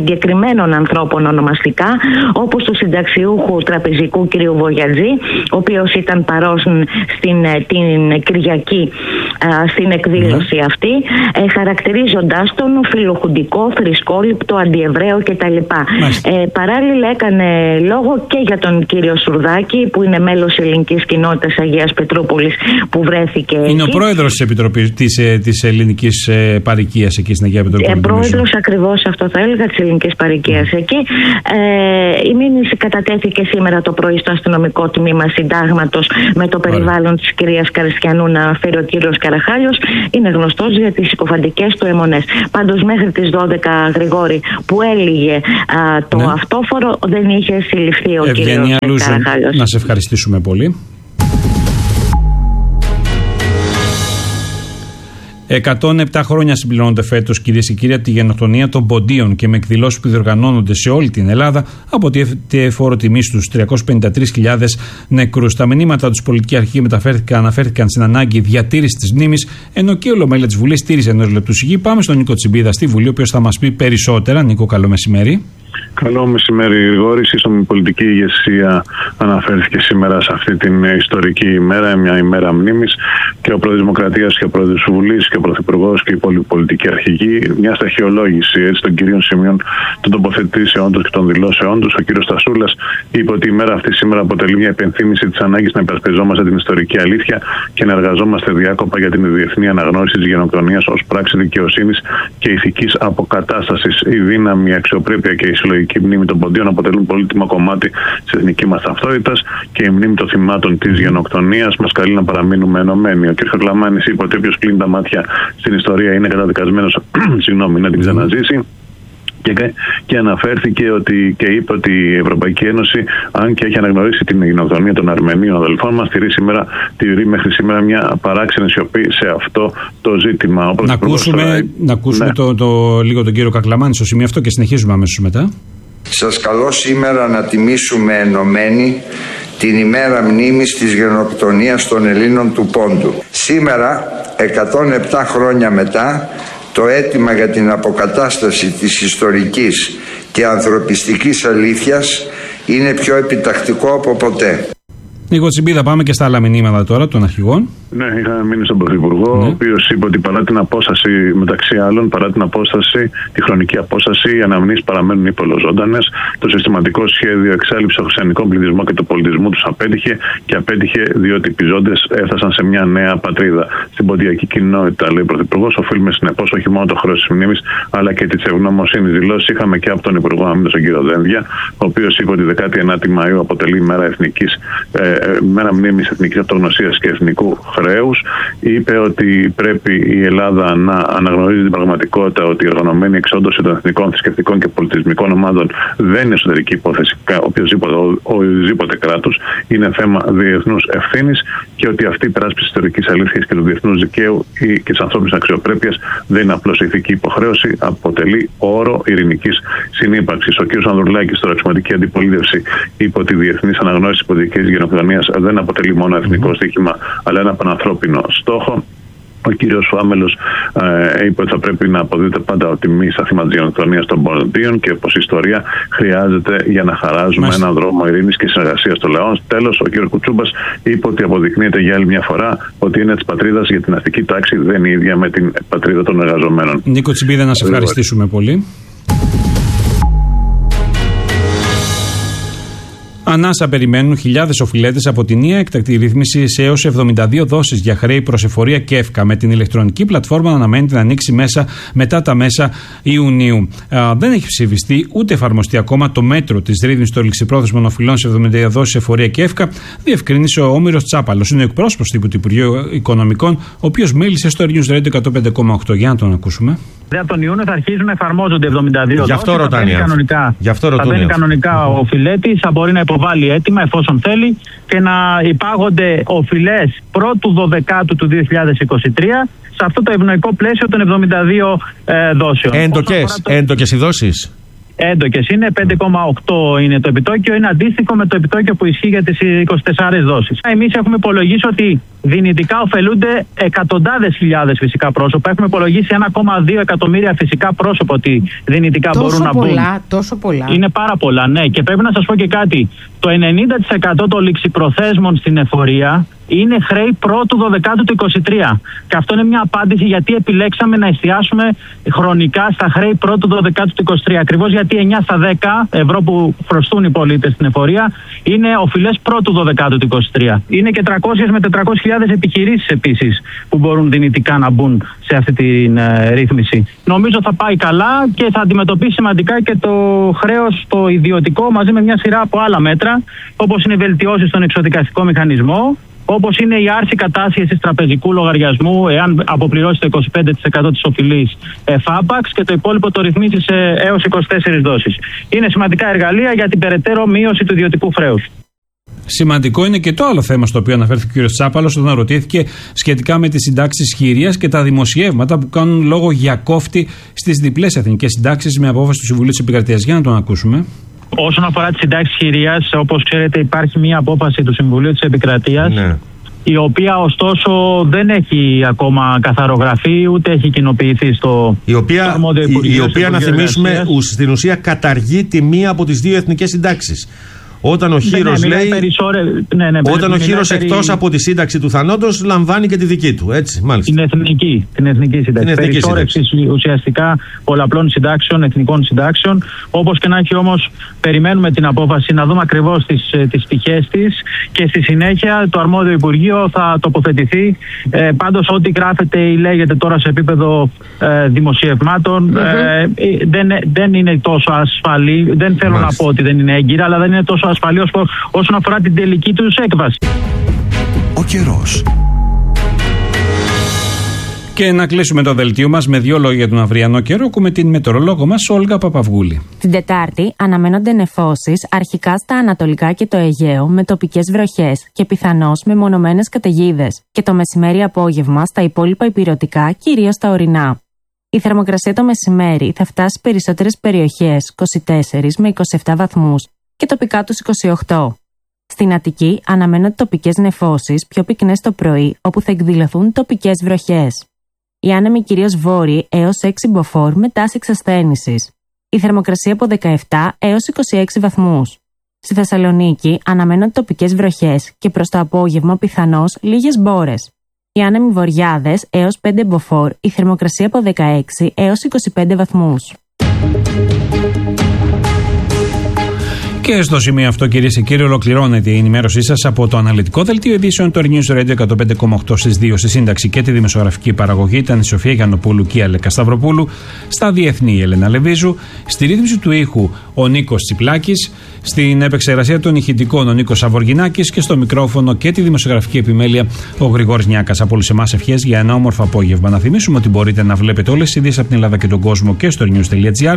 συγκεκριμένων ανθρώπων ονομαστικά, όπως του συνταξιούχου τραπεζικού κ. Βογιατζή, ο οποίος ήταν παρόν στην την Κυριακή στην εκδήλωση mm. αυτή, ε, χαρακτηρίζοντας τον φιλοχουντικό, θρησκόληπτο, αντιεβραίο κτλ. Ε, παράλληλα έκανε λόγο και για τον κύριο Σουρδάκη, που είναι μέλος ελληνικής κοινότητας Αγίας Πετρούπολης, που βρέθηκε
είναι εκεί. Ο πρόεδρος της Επιτροπής της, της ελληνικής ε, παροικίας εκεί στην Αγία Πετρούπολη. Ε,
πρόεδρος ακριβώς, αυτό θα έλεγα, της ελληνικής παροικίας mm. εκεί. Ε, η μήνυση κατατέθηκε σήμερα το πρωί στο αστυνομικό τμήμα Συντάγματος με το περιβάλλον της κυρίας Καριστιανού να αναφέρει ο κύριος Καραχάλιος. Είναι γνωστός για τις συκοφαντικές του αιμονές. Πάντως μέχρι τις δώδεκα, Γρηγόρη, που έλυγε α, το ναι. αυτόφορο, δεν είχε συλληφθεί ο
Ευγενία
κύριος Καραχάλιος.
Να σε ευχαριστήσουμε πολύ. εκατόν επτά χρόνια συμπληρώνονται φέτος, κυρίες και κύριοι, από τη γενοκτονία των Ποντίων, και με εκδηλώσεις που διοργανώνονται σε όλη την Ελλάδα αποτείεται φόρο τιμή στους τριακόσιες πενήντα τρεις χιλιάδες νεκρούς. Τα μηνύματα τους πολιτική αρχή μεταφέρθηκαν, αναφέρθηκαν στην ανάγκη διατήρησης της μνήμης, ενώ και η Ολομέλεια της Βουλής στήριζε ενός λεπτού σιγή. Πάμε στον Νίκο Τσιμπίδα στη Βουλή, ο οποίος θα μας πει περισσότερα. Νίκο, καλό μεσημέρι.
Καλό μεσημέρι, Γρηγόρη. Η πολιτική ηγεσία αναφέρθηκε σήμερα σε αυτή την ιστορική ημέρα, μια ημέρα μνήμης, και ο πρόεδρος Δημοκρατίας και ο πρόεδρος της Βουλής και ο πρωθυπουργός και η υπόλοιπη πολιτική αρχηγοί. Μια σταχυολόγηση έτσι, των κυρίων σημείων των τοποθετήσεών τους και των δηλώσεών τους. Ο κύριος Στασούλας είπε ότι η ημέρα αυτή σήμερα αποτελεί μια υπενθύμηση της ανάγκης να υπερασπιζόμαστε την ιστορική αλήθεια και να εργαζόμαστε διάκοπα για την διεθνή αναγνώριση της γενοκτονίας ως πράξη δικαιοσύνης και ηθικής αποκατάστασης. Η δύναμη, η αξιοπρέπεια και η συλλογική μνήμη των Ποντίων αποτελούν πολύτιμο κομμάτι της εθνικής μας ταυτότητας, και η μνήμη των θυμάτων της γενοκτονίας μας καλεί να παραμείνουμε ενωμένοι. Ο κ. Χαγκλαμάνης είπε ότι όποιος κλείνει τα μάτια στην ιστορία είναι καταδικασμένος συγγνώμη, να την ξαναζήσει. Και, και αναφέρθηκε ότι, και είπε ότι η Ευρωπαϊκή Ένωση, αν και έχει αναγνωρίσει την γενοκτονία των Αρμενίων αδελφών μας, τηρεί, σήμερα, τηρεί μέχρι σήμερα μια παράξενη σιωπή σε αυτό το ζήτημα.
Να ακούσουμε, τώρα... να ακούσουμε ναι. το, το, λίγο τον κύριο Κακλαμάνη στο σημείο αυτό και συνεχίζουμε αμέσως μετά.
Σας καλώ σήμερα να τιμήσουμε ενωμένοι την ημέρα μνήμης της γενοκτονίας των Ελλήνων του Πόντου. Σήμερα, εκατόν επτά χρόνια μετά, το αίτημα για την αποκατάσταση της ιστορικής και ανθρωπιστικής αλήθειας είναι πιο επιτακτικό από ποτέ.
Νίκο Τσιμπίδα, πάμε και στα άλλα μηνύματα τώρα των αρχηγών.
Ναι, είχαμε μείνει στον Πρωθυπουργό, ναι. ο οποίος είπε ότι παρά την απόσταση, μεταξύ άλλων, παρά την απόσταση, τη χρονική απόσταση, οι αναμνήσεις παραμένουν υπολοζώντανες. Το συστηματικό σχέδιο εξάλληψη των χριστιανικών πληθυσμών και του πολιτισμού τους απέτυχε, και απέτυχε διότι οι πιζόντες έφτασαν σε μια νέα πατρίδα. Στην ποντιακή κοινότητα, λέει ο Πρωθυπουργός, οφείλουμε συνεπώς όχι μόνο το χρέος της μνήμης, αλλά και της ευγνωμοσύνης. Δηλώσεις είχαμε και από τον Υπουργό Άμυνας, τον κύριο Δένδια, ο οποίος είπε ότι δεκάτη ενάτη Μαΐου αποτελεί μέρα εθνικής. Ε, μέρα μνήμης εθνικής αυτογνωσίας και εθνικού χρέους. Είπε ότι πρέπει η Ελλάδα να αναγνωρίζει την πραγματικότητα ότι η οργανωμένη εξόντωση των εθνικών, θρησκευτικών και πολιτισμικών ομάδων δεν είναι εσωτερική υπόθεση οποιοδήποτε κράτους, είναι θέμα διεθνούς ευθύνης, και ότι αυτή η περάσπιση της ιστορικής αλήθειας και του διεθνούς δικαίου και της ανθρώπινης αξιοπρέπειας δεν είναι απλώς ηθική υποχρέωση, αποτελεί όρο ειρηνικής συνύπαρξης. Ο κ. Ανδρουλάκης, στο αξιωματική αντιπολίτευση, είπε ότι η διεθνής αναγνώριση της πολιτικής γενοκτονίας δεν αποτελεί μόνο εθνικό στοίχημα, αλλά ένα πανανθρώπινο στόχο. Ο κύριος Φάμελος ε, είπε ότι θα πρέπει να αποδίδεται πάντα ο τιμή στα θύματα της γενοκτονίας των Ποντίων, και πως η ιστορία χρειάζεται για να χαράζουμε Μάλιστα. έναν δρόμο ειρήνης και συνεργασίας των λαών. Τέλος, ο κύριος Κουτσούμπας είπε ότι αποδεικνύεται για άλλη μια φορά ότι η έννοια της πατρίδας για την αστική τάξη δεν είναι ίδια με την πατρίδα των εργαζομένων.
Νίκο Τσιμπίδα, να σε ευχαριστήσουμε πολύ. Ανάσα περιμένουν χιλιάδες οφειλέτες από την νέα έκτακτη ρύθμιση σε έως εβδομήντα δύο δόσεις για χρέη προς εφορία και εύκα, με την ηλεκτρονική πλατφόρμα να αναμένεται να ανοίξει μέσα μετά τα μέσα Ιουνίου. Α, δεν έχει ψηφιστεί ούτε εφαρμοστεί ακόμα το μέτρο της ρύθμισης των ληξιπρόθεσμων οφειλών σε εβδομήντα δύο δόσεις εφορία και εύκα, διευκρίνησε ο Όμηρος Τσάπαλος. Είναι ο εκπρόσωπος τύπου του Υπουργείου Οικονομικών, ο οποίος μίλησε στο News Radio εκατόν πέντε κόμμα οκτώ. Για να τον ακούσουμε.
Από τον Ιούνιο θα αρχίζουν να εφαρμόζονται εβδομήντα δύο
Γι' αυτό ρωτάνε.
Κανονικά,
Γι' αυτό
θα μπαίνει κανονικά ο οφειλέτης, θα μπορεί να υποβάλει αίτημα εφόσον θέλει και να υπάγονται οφειλές πρώτου δωδεκάτου του δύο χιλιάδες είκοσι τρία σε αυτό το ευνοϊκό πλαίσιο των εβδομήντα δύο ε, δόσεων.
Έντοκες, το... έντοκες οι δόσεις.
Έντοκες είναι, πέντε κόμμα οκτώ είναι το επιτόκιο, είναι αντίστοιχο με το επιτόκιο που ισχύει για τις είκοσι τέσσερις δόσεις. Εμείς έχουμε υπολογίσει ότι Δυνητικά ωφελούνται εκατοντάδες χιλιάδες φυσικά πρόσωπα. Έχουμε υπολογίσει ένα κόμμα δύο εκατομμύρια φυσικά πρόσωπα ότι δυνητικά
τόσο
μπορούν να μπουν.
πολλά, τόσο πολλά.
Είναι πάρα πολλά, ναι. Και πρέπει να σας πω και κάτι. Το ενενήντα τοις εκατό των ληξιπροθέσμων στην εφορία είναι χρέη πρώτου δωδεκάτου του είκοσι τρία. Και αυτό είναι μια απάντηση γιατί επιλέξαμε να εστιάσουμε χρονικά στα χρέη πρώτου δωδεκάτου του είκοσι τρία. Ακριβώς γιατί εννιά στα δέκα ευρώ που χρωστούν οι πολίτες στην εφορία είναι οφειλές πρώτου δωδεκάτου του είκοσι τρία. Είναι και τριακόσιες με τετρακόσιες χιλιάδες επιχειρήσεις επίσης που μπορούν δυνητικά να μπουν σε αυτή τη ε, ρύθμιση. Νομίζω θα πάει καλά και θα αντιμετωπίσει σημαντικά και το χρέος το ιδιωτικό μαζί με μια σειρά από άλλα μέτρα, όπως είναι οι βελτιώσεις στον εξοδικαστικό μηχανισμό, όπως είναι η άρση κατάσχεσης τραπεζικού λογαριασμού εάν αποπληρώσει το είκοσι πέντε τοις εκατό της οφειλής φάπαξ και το υπόλοιπο το ρυθμίσει σε έως είκοσι τέσσερις δόσεις. Είναι σημαντικά εργαλεία για την περαιτέρω μείωση του ιδιωτικού χρέους.
Σημαντικό είναι και το άλλο θέμα στο οποίο αναφέρθηκε ο κ. Τσάπαλος όταν ρωτήθηκε σχετικά με τις συντάξεις χειρίας και τα δημοσιεύματα που κάνουν λόγο για κόφτη στις διπλές εθνικές συντάξεις με απόφαση του Συμβουλίου της Επικρατείας. Για να τον ακούσουμε.
Όσον αφορά τις συντάξεις χειρίας, όπως ξέρετε, υπάρχει μια απόφαση του Συμβουλίου της Επικρατείας. Ναι. Η οποία ωστόσο δεν έχει ακόμα καθαρογραφεί ούτε έχει κοινοποιηθεί στο
η οποία,
αρμόδιο Υπουργείο.
Η οποία, να θυμίσουμε, στην ουσία καταργεί τη μία από τις δύο εθνικές συντάξεις. Όταν ο Χήρος λέει.
Περισσόρε... Ναι, ναι,
όταν ο Χήρος περί... εκτός από τη σύνταξη του θανόντος λαμβάνει και τη δική του. Έτσι, μάλιστα.
Την εθνική, την εθνική σύνταξη. Περισσόρευση ουσιαστικά πολλαπλών συντάξεων, εθνικών συντάξεων. Όπως και να έχει όμως, περιμένουμε την απόφαση να δούμε ακριβώς τις, τις πτυχές της και στη συνέχεια το αρμόδιο Υπουργείο θα τοποθετηθεί. Ε, πάντως, ό,τι γράφεται ή λέγεται τώρα σε επίπεδο ε, δημοσιευμάτων mm-hmm. ε, δεν, δεν είναι τόσο ασφαλή. Δεν θέλω μάλιστα. να πω ότι δεν είναι έγκυρα, αλλά δεν είναι τόσο ασφαλή όσον αφορά την τελική τους έκβαση.
Ο καιρός.
Και να κλείσουμε το δελτίο μας με δύο λόγια για τον αυριανό καιρό. Ακούμε την μετεωρολόγο μας, Όλγα Παπαυγούλη.
Την Τετάρτη αναμένονται νεφώσεις αρχικά στα ανατολικά και το Αιγαίο με τοπικές βροχές και πιθανώς με μονομένες καταιγίδες. Και το μεσημέρι-απόγευμα στα υπόλοιπα ηπειρωτικά, κυρίως στα ορεινά. Η θερμοκρασία το μεσημέρι θα φτάσει σε περισσότερες περιοχές είκοσι τέσσερις με είκοσι επτά βαθμούς. Και τοπικά τους είκοσι οκτώ. Στην Αττική αναμένονται τοπικές νεφώσεις πιο πυκνές το πρωί, όπου θα εκδηλωθούν τοπικές βροχές. Οι άνεμοι κυρίως βόρειοι έως έξι μποφόρ με τάση εξασθένησης. Η θερμοκρασία από δεκαεπτά έως είκοσι έξι βαθμούς. Στη Θεσσαλονίκη αναμένονται τοπικές βροχές και προς το απόγευμα πιθανώς λίγες μπόρες. Οι άνεμοι βορειάδες έως πέντε μποφόρ, η θερμοκρασία από δεκαέξι έως είκοσι πέντε βαθμούς.
Και στο σημείο αυτό, κυρίες και κύριοι, ολοκληρώνεται η ενημέρωσή σας από το αναλυτικό δελτίο ειδήσεων του News Radio εκατόν πέντε κόμμα οκτώ στις δύο. Στη σύνταξη και τη δημοσιογραφική παραγωγή ήταν η Σοφία Γιαννοπούλου και η Αλέκα Σταυροπούλου. Στα διεθνή η Ελένα Λεβίζου. Στη ρύθμιση του ήχου ο Νίκος Τσιπλάκης. Στην επεξεργασία των ηχητικών ο Νίκος Σαβοργινάκης. Και στο μικρόφωνο και τη δημοσιογραφική επιμέλεια ο Γρηγόρης Νιάκας. Από όλους εμάς ευχές για ένα όμορφο απόγευμα. Να θυμίσουμε ότι μπορείτε να βλέπετε όλες τις ειδήσεις από την Ελλάδα και τον κόσμο και στο news τελεία gr.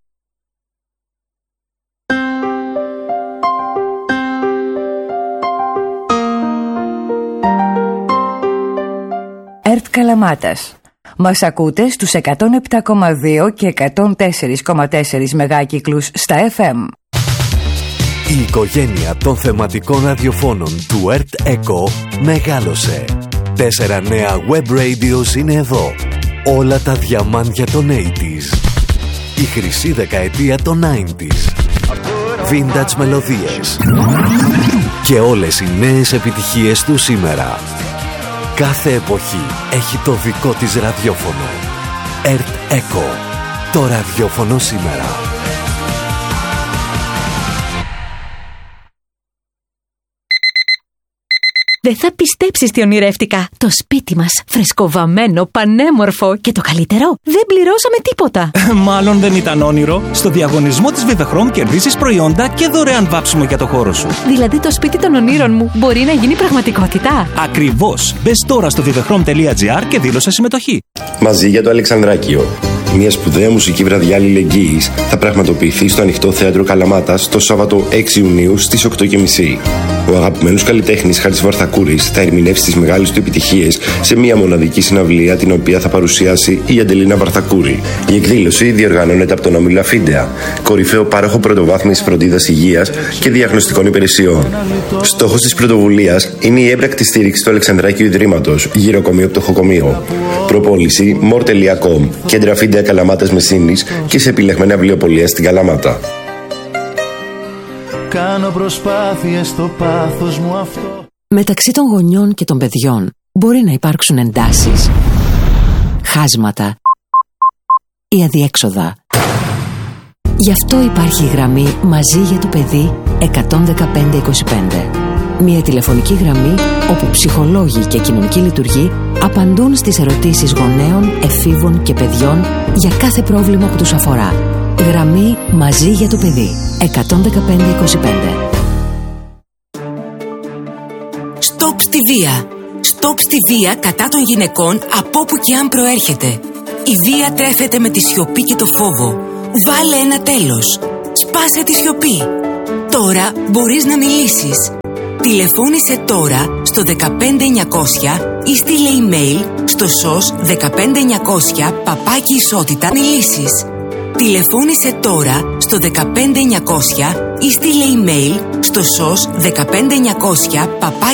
ΕΡΤ Καλαμάτας. Μας ακούτε στους εκατόν επτά κόμμα δύο και εκατόν τέσσερα κόμμα τέσσερα μεγάκυκλους στα εφ εμ.
Η οικογένεια των θεματικών ραδιοφώνων του ΕΡΤ Echo μεγάλωσε. Τέσσερα νέα web radios είναι εδώ. Όλα τα διαμάντια των ογδόντα. Η χρυσή δεκαετία των ενενήντα. Vintage μελωδίες. Και όλες οι νέες επιτυχίες του σήμερα. Κάθε εποχή έχει το δικό της ραδιόφωνο. ΕΡΤ Echo. Το ραδιόφωνο σήμερα.
Δεν θα πιστέψεις τι ονειρεύτηκα. Το σπίτι μας, φρεσκοβαμμένο, πανέμορφο και το καλύτερο, δεν πληρώσαμε τίποτα.
Μάλλον δεν ήταν όνειρο. Στο διαγωνισμό της Vivechrome κερδίσεις προϊόντα και δωρεάν βάψιμο για το χώρο σου.
Δηλαδή το σπίτι των ονείρων μου μπορεί να γίνει πραγματικότητα.
Ακριβώς. Μπες τώρα στο vivechrome τελεία gr και δήλωσε συμμετοχή.
Μαζί για το Αλεξανδράκιο. Μια σπουδαία μουσική βραδιά αλληλεγγύης θα πραγματοποιηθεί στο Ανοιχτό Θέατρο Καλαμάτας το Σάββατο έξι Ιουνίου στις οκτώ και μισή. Ο αγαπημένος καλλιτέχνης Χάρης Βαρθακούρης θα ερμηνεύσει τις μεγάλες του επιτυχίες σε μια μοναδική συναυλία, την οποία θα παρουσιάσει η Αντελίνα Βαρθακούρη. Η εκδήλωση διοργανώνεται από τον Όμιλο Αφίντεα, κορυφαίο πάροχο πρωτοβάθμιας φροντίδας υγείας και διαγνωστικών υπηρεσιών. Στόχος της πρωτοβουλίας είναι η έμπρακτη στήριξη του Αλεξανδράκιου Ιδρύματος, γυροκομείο πτωχοκομείο. Προπόληση μορ τελεία κομ, κέντρα Αφίντεα Καλαμάτας Μεσίνης και σε επιλεγμένα βιβλιοπωλεία στην Καλαμάτα.
Κάνω προσπάθειες στο πάθος μου αυτό.
Μεταξύ των γονιών και των παιδιών μπορεί να υπάρξουν εντάσεις, χάσματα ή αδιέξοδα. Γι' αυτό υπάρχει η γραμμή Μαζί για το παιδί εκατόν δεκαπέντε είκοσι πέντε. Μια τηλεφωνική γραμμή όπου ψυχολόγοι και κοινωνικοί λειτουργοί απαντούν στις ερωτήσεις γονέων, εφήβων και παιδιών για κάθε πρόβλημα που τους αφορά. Γραμμή Μαζί για το παιδί εκατόν δεκαπέντε είκοσι πέντε.
Στοπ στη βία. Στοπ στη βία κατά των γυναικών από όπου και αν προέρχεται. Η βία τρέφεται με τη σιωπή και το φόβο. Βάλε ένα τέλος. Σπάσε τη σιωπή. Τώρα μπορείς να μιλήσεις. Τηλεφώνησε τώρα στο δεκαπέντε εννιακόσια ή στείλε email στο σος δεκαπέντε εννιακόσια παπάκι ισότητα μιλήσεις. Τηλεφώνησε τώρα στο δεκαπέντε εννιακόσια ή στείλε email στο σος δεκαπέντε εννιακόσια παπάκι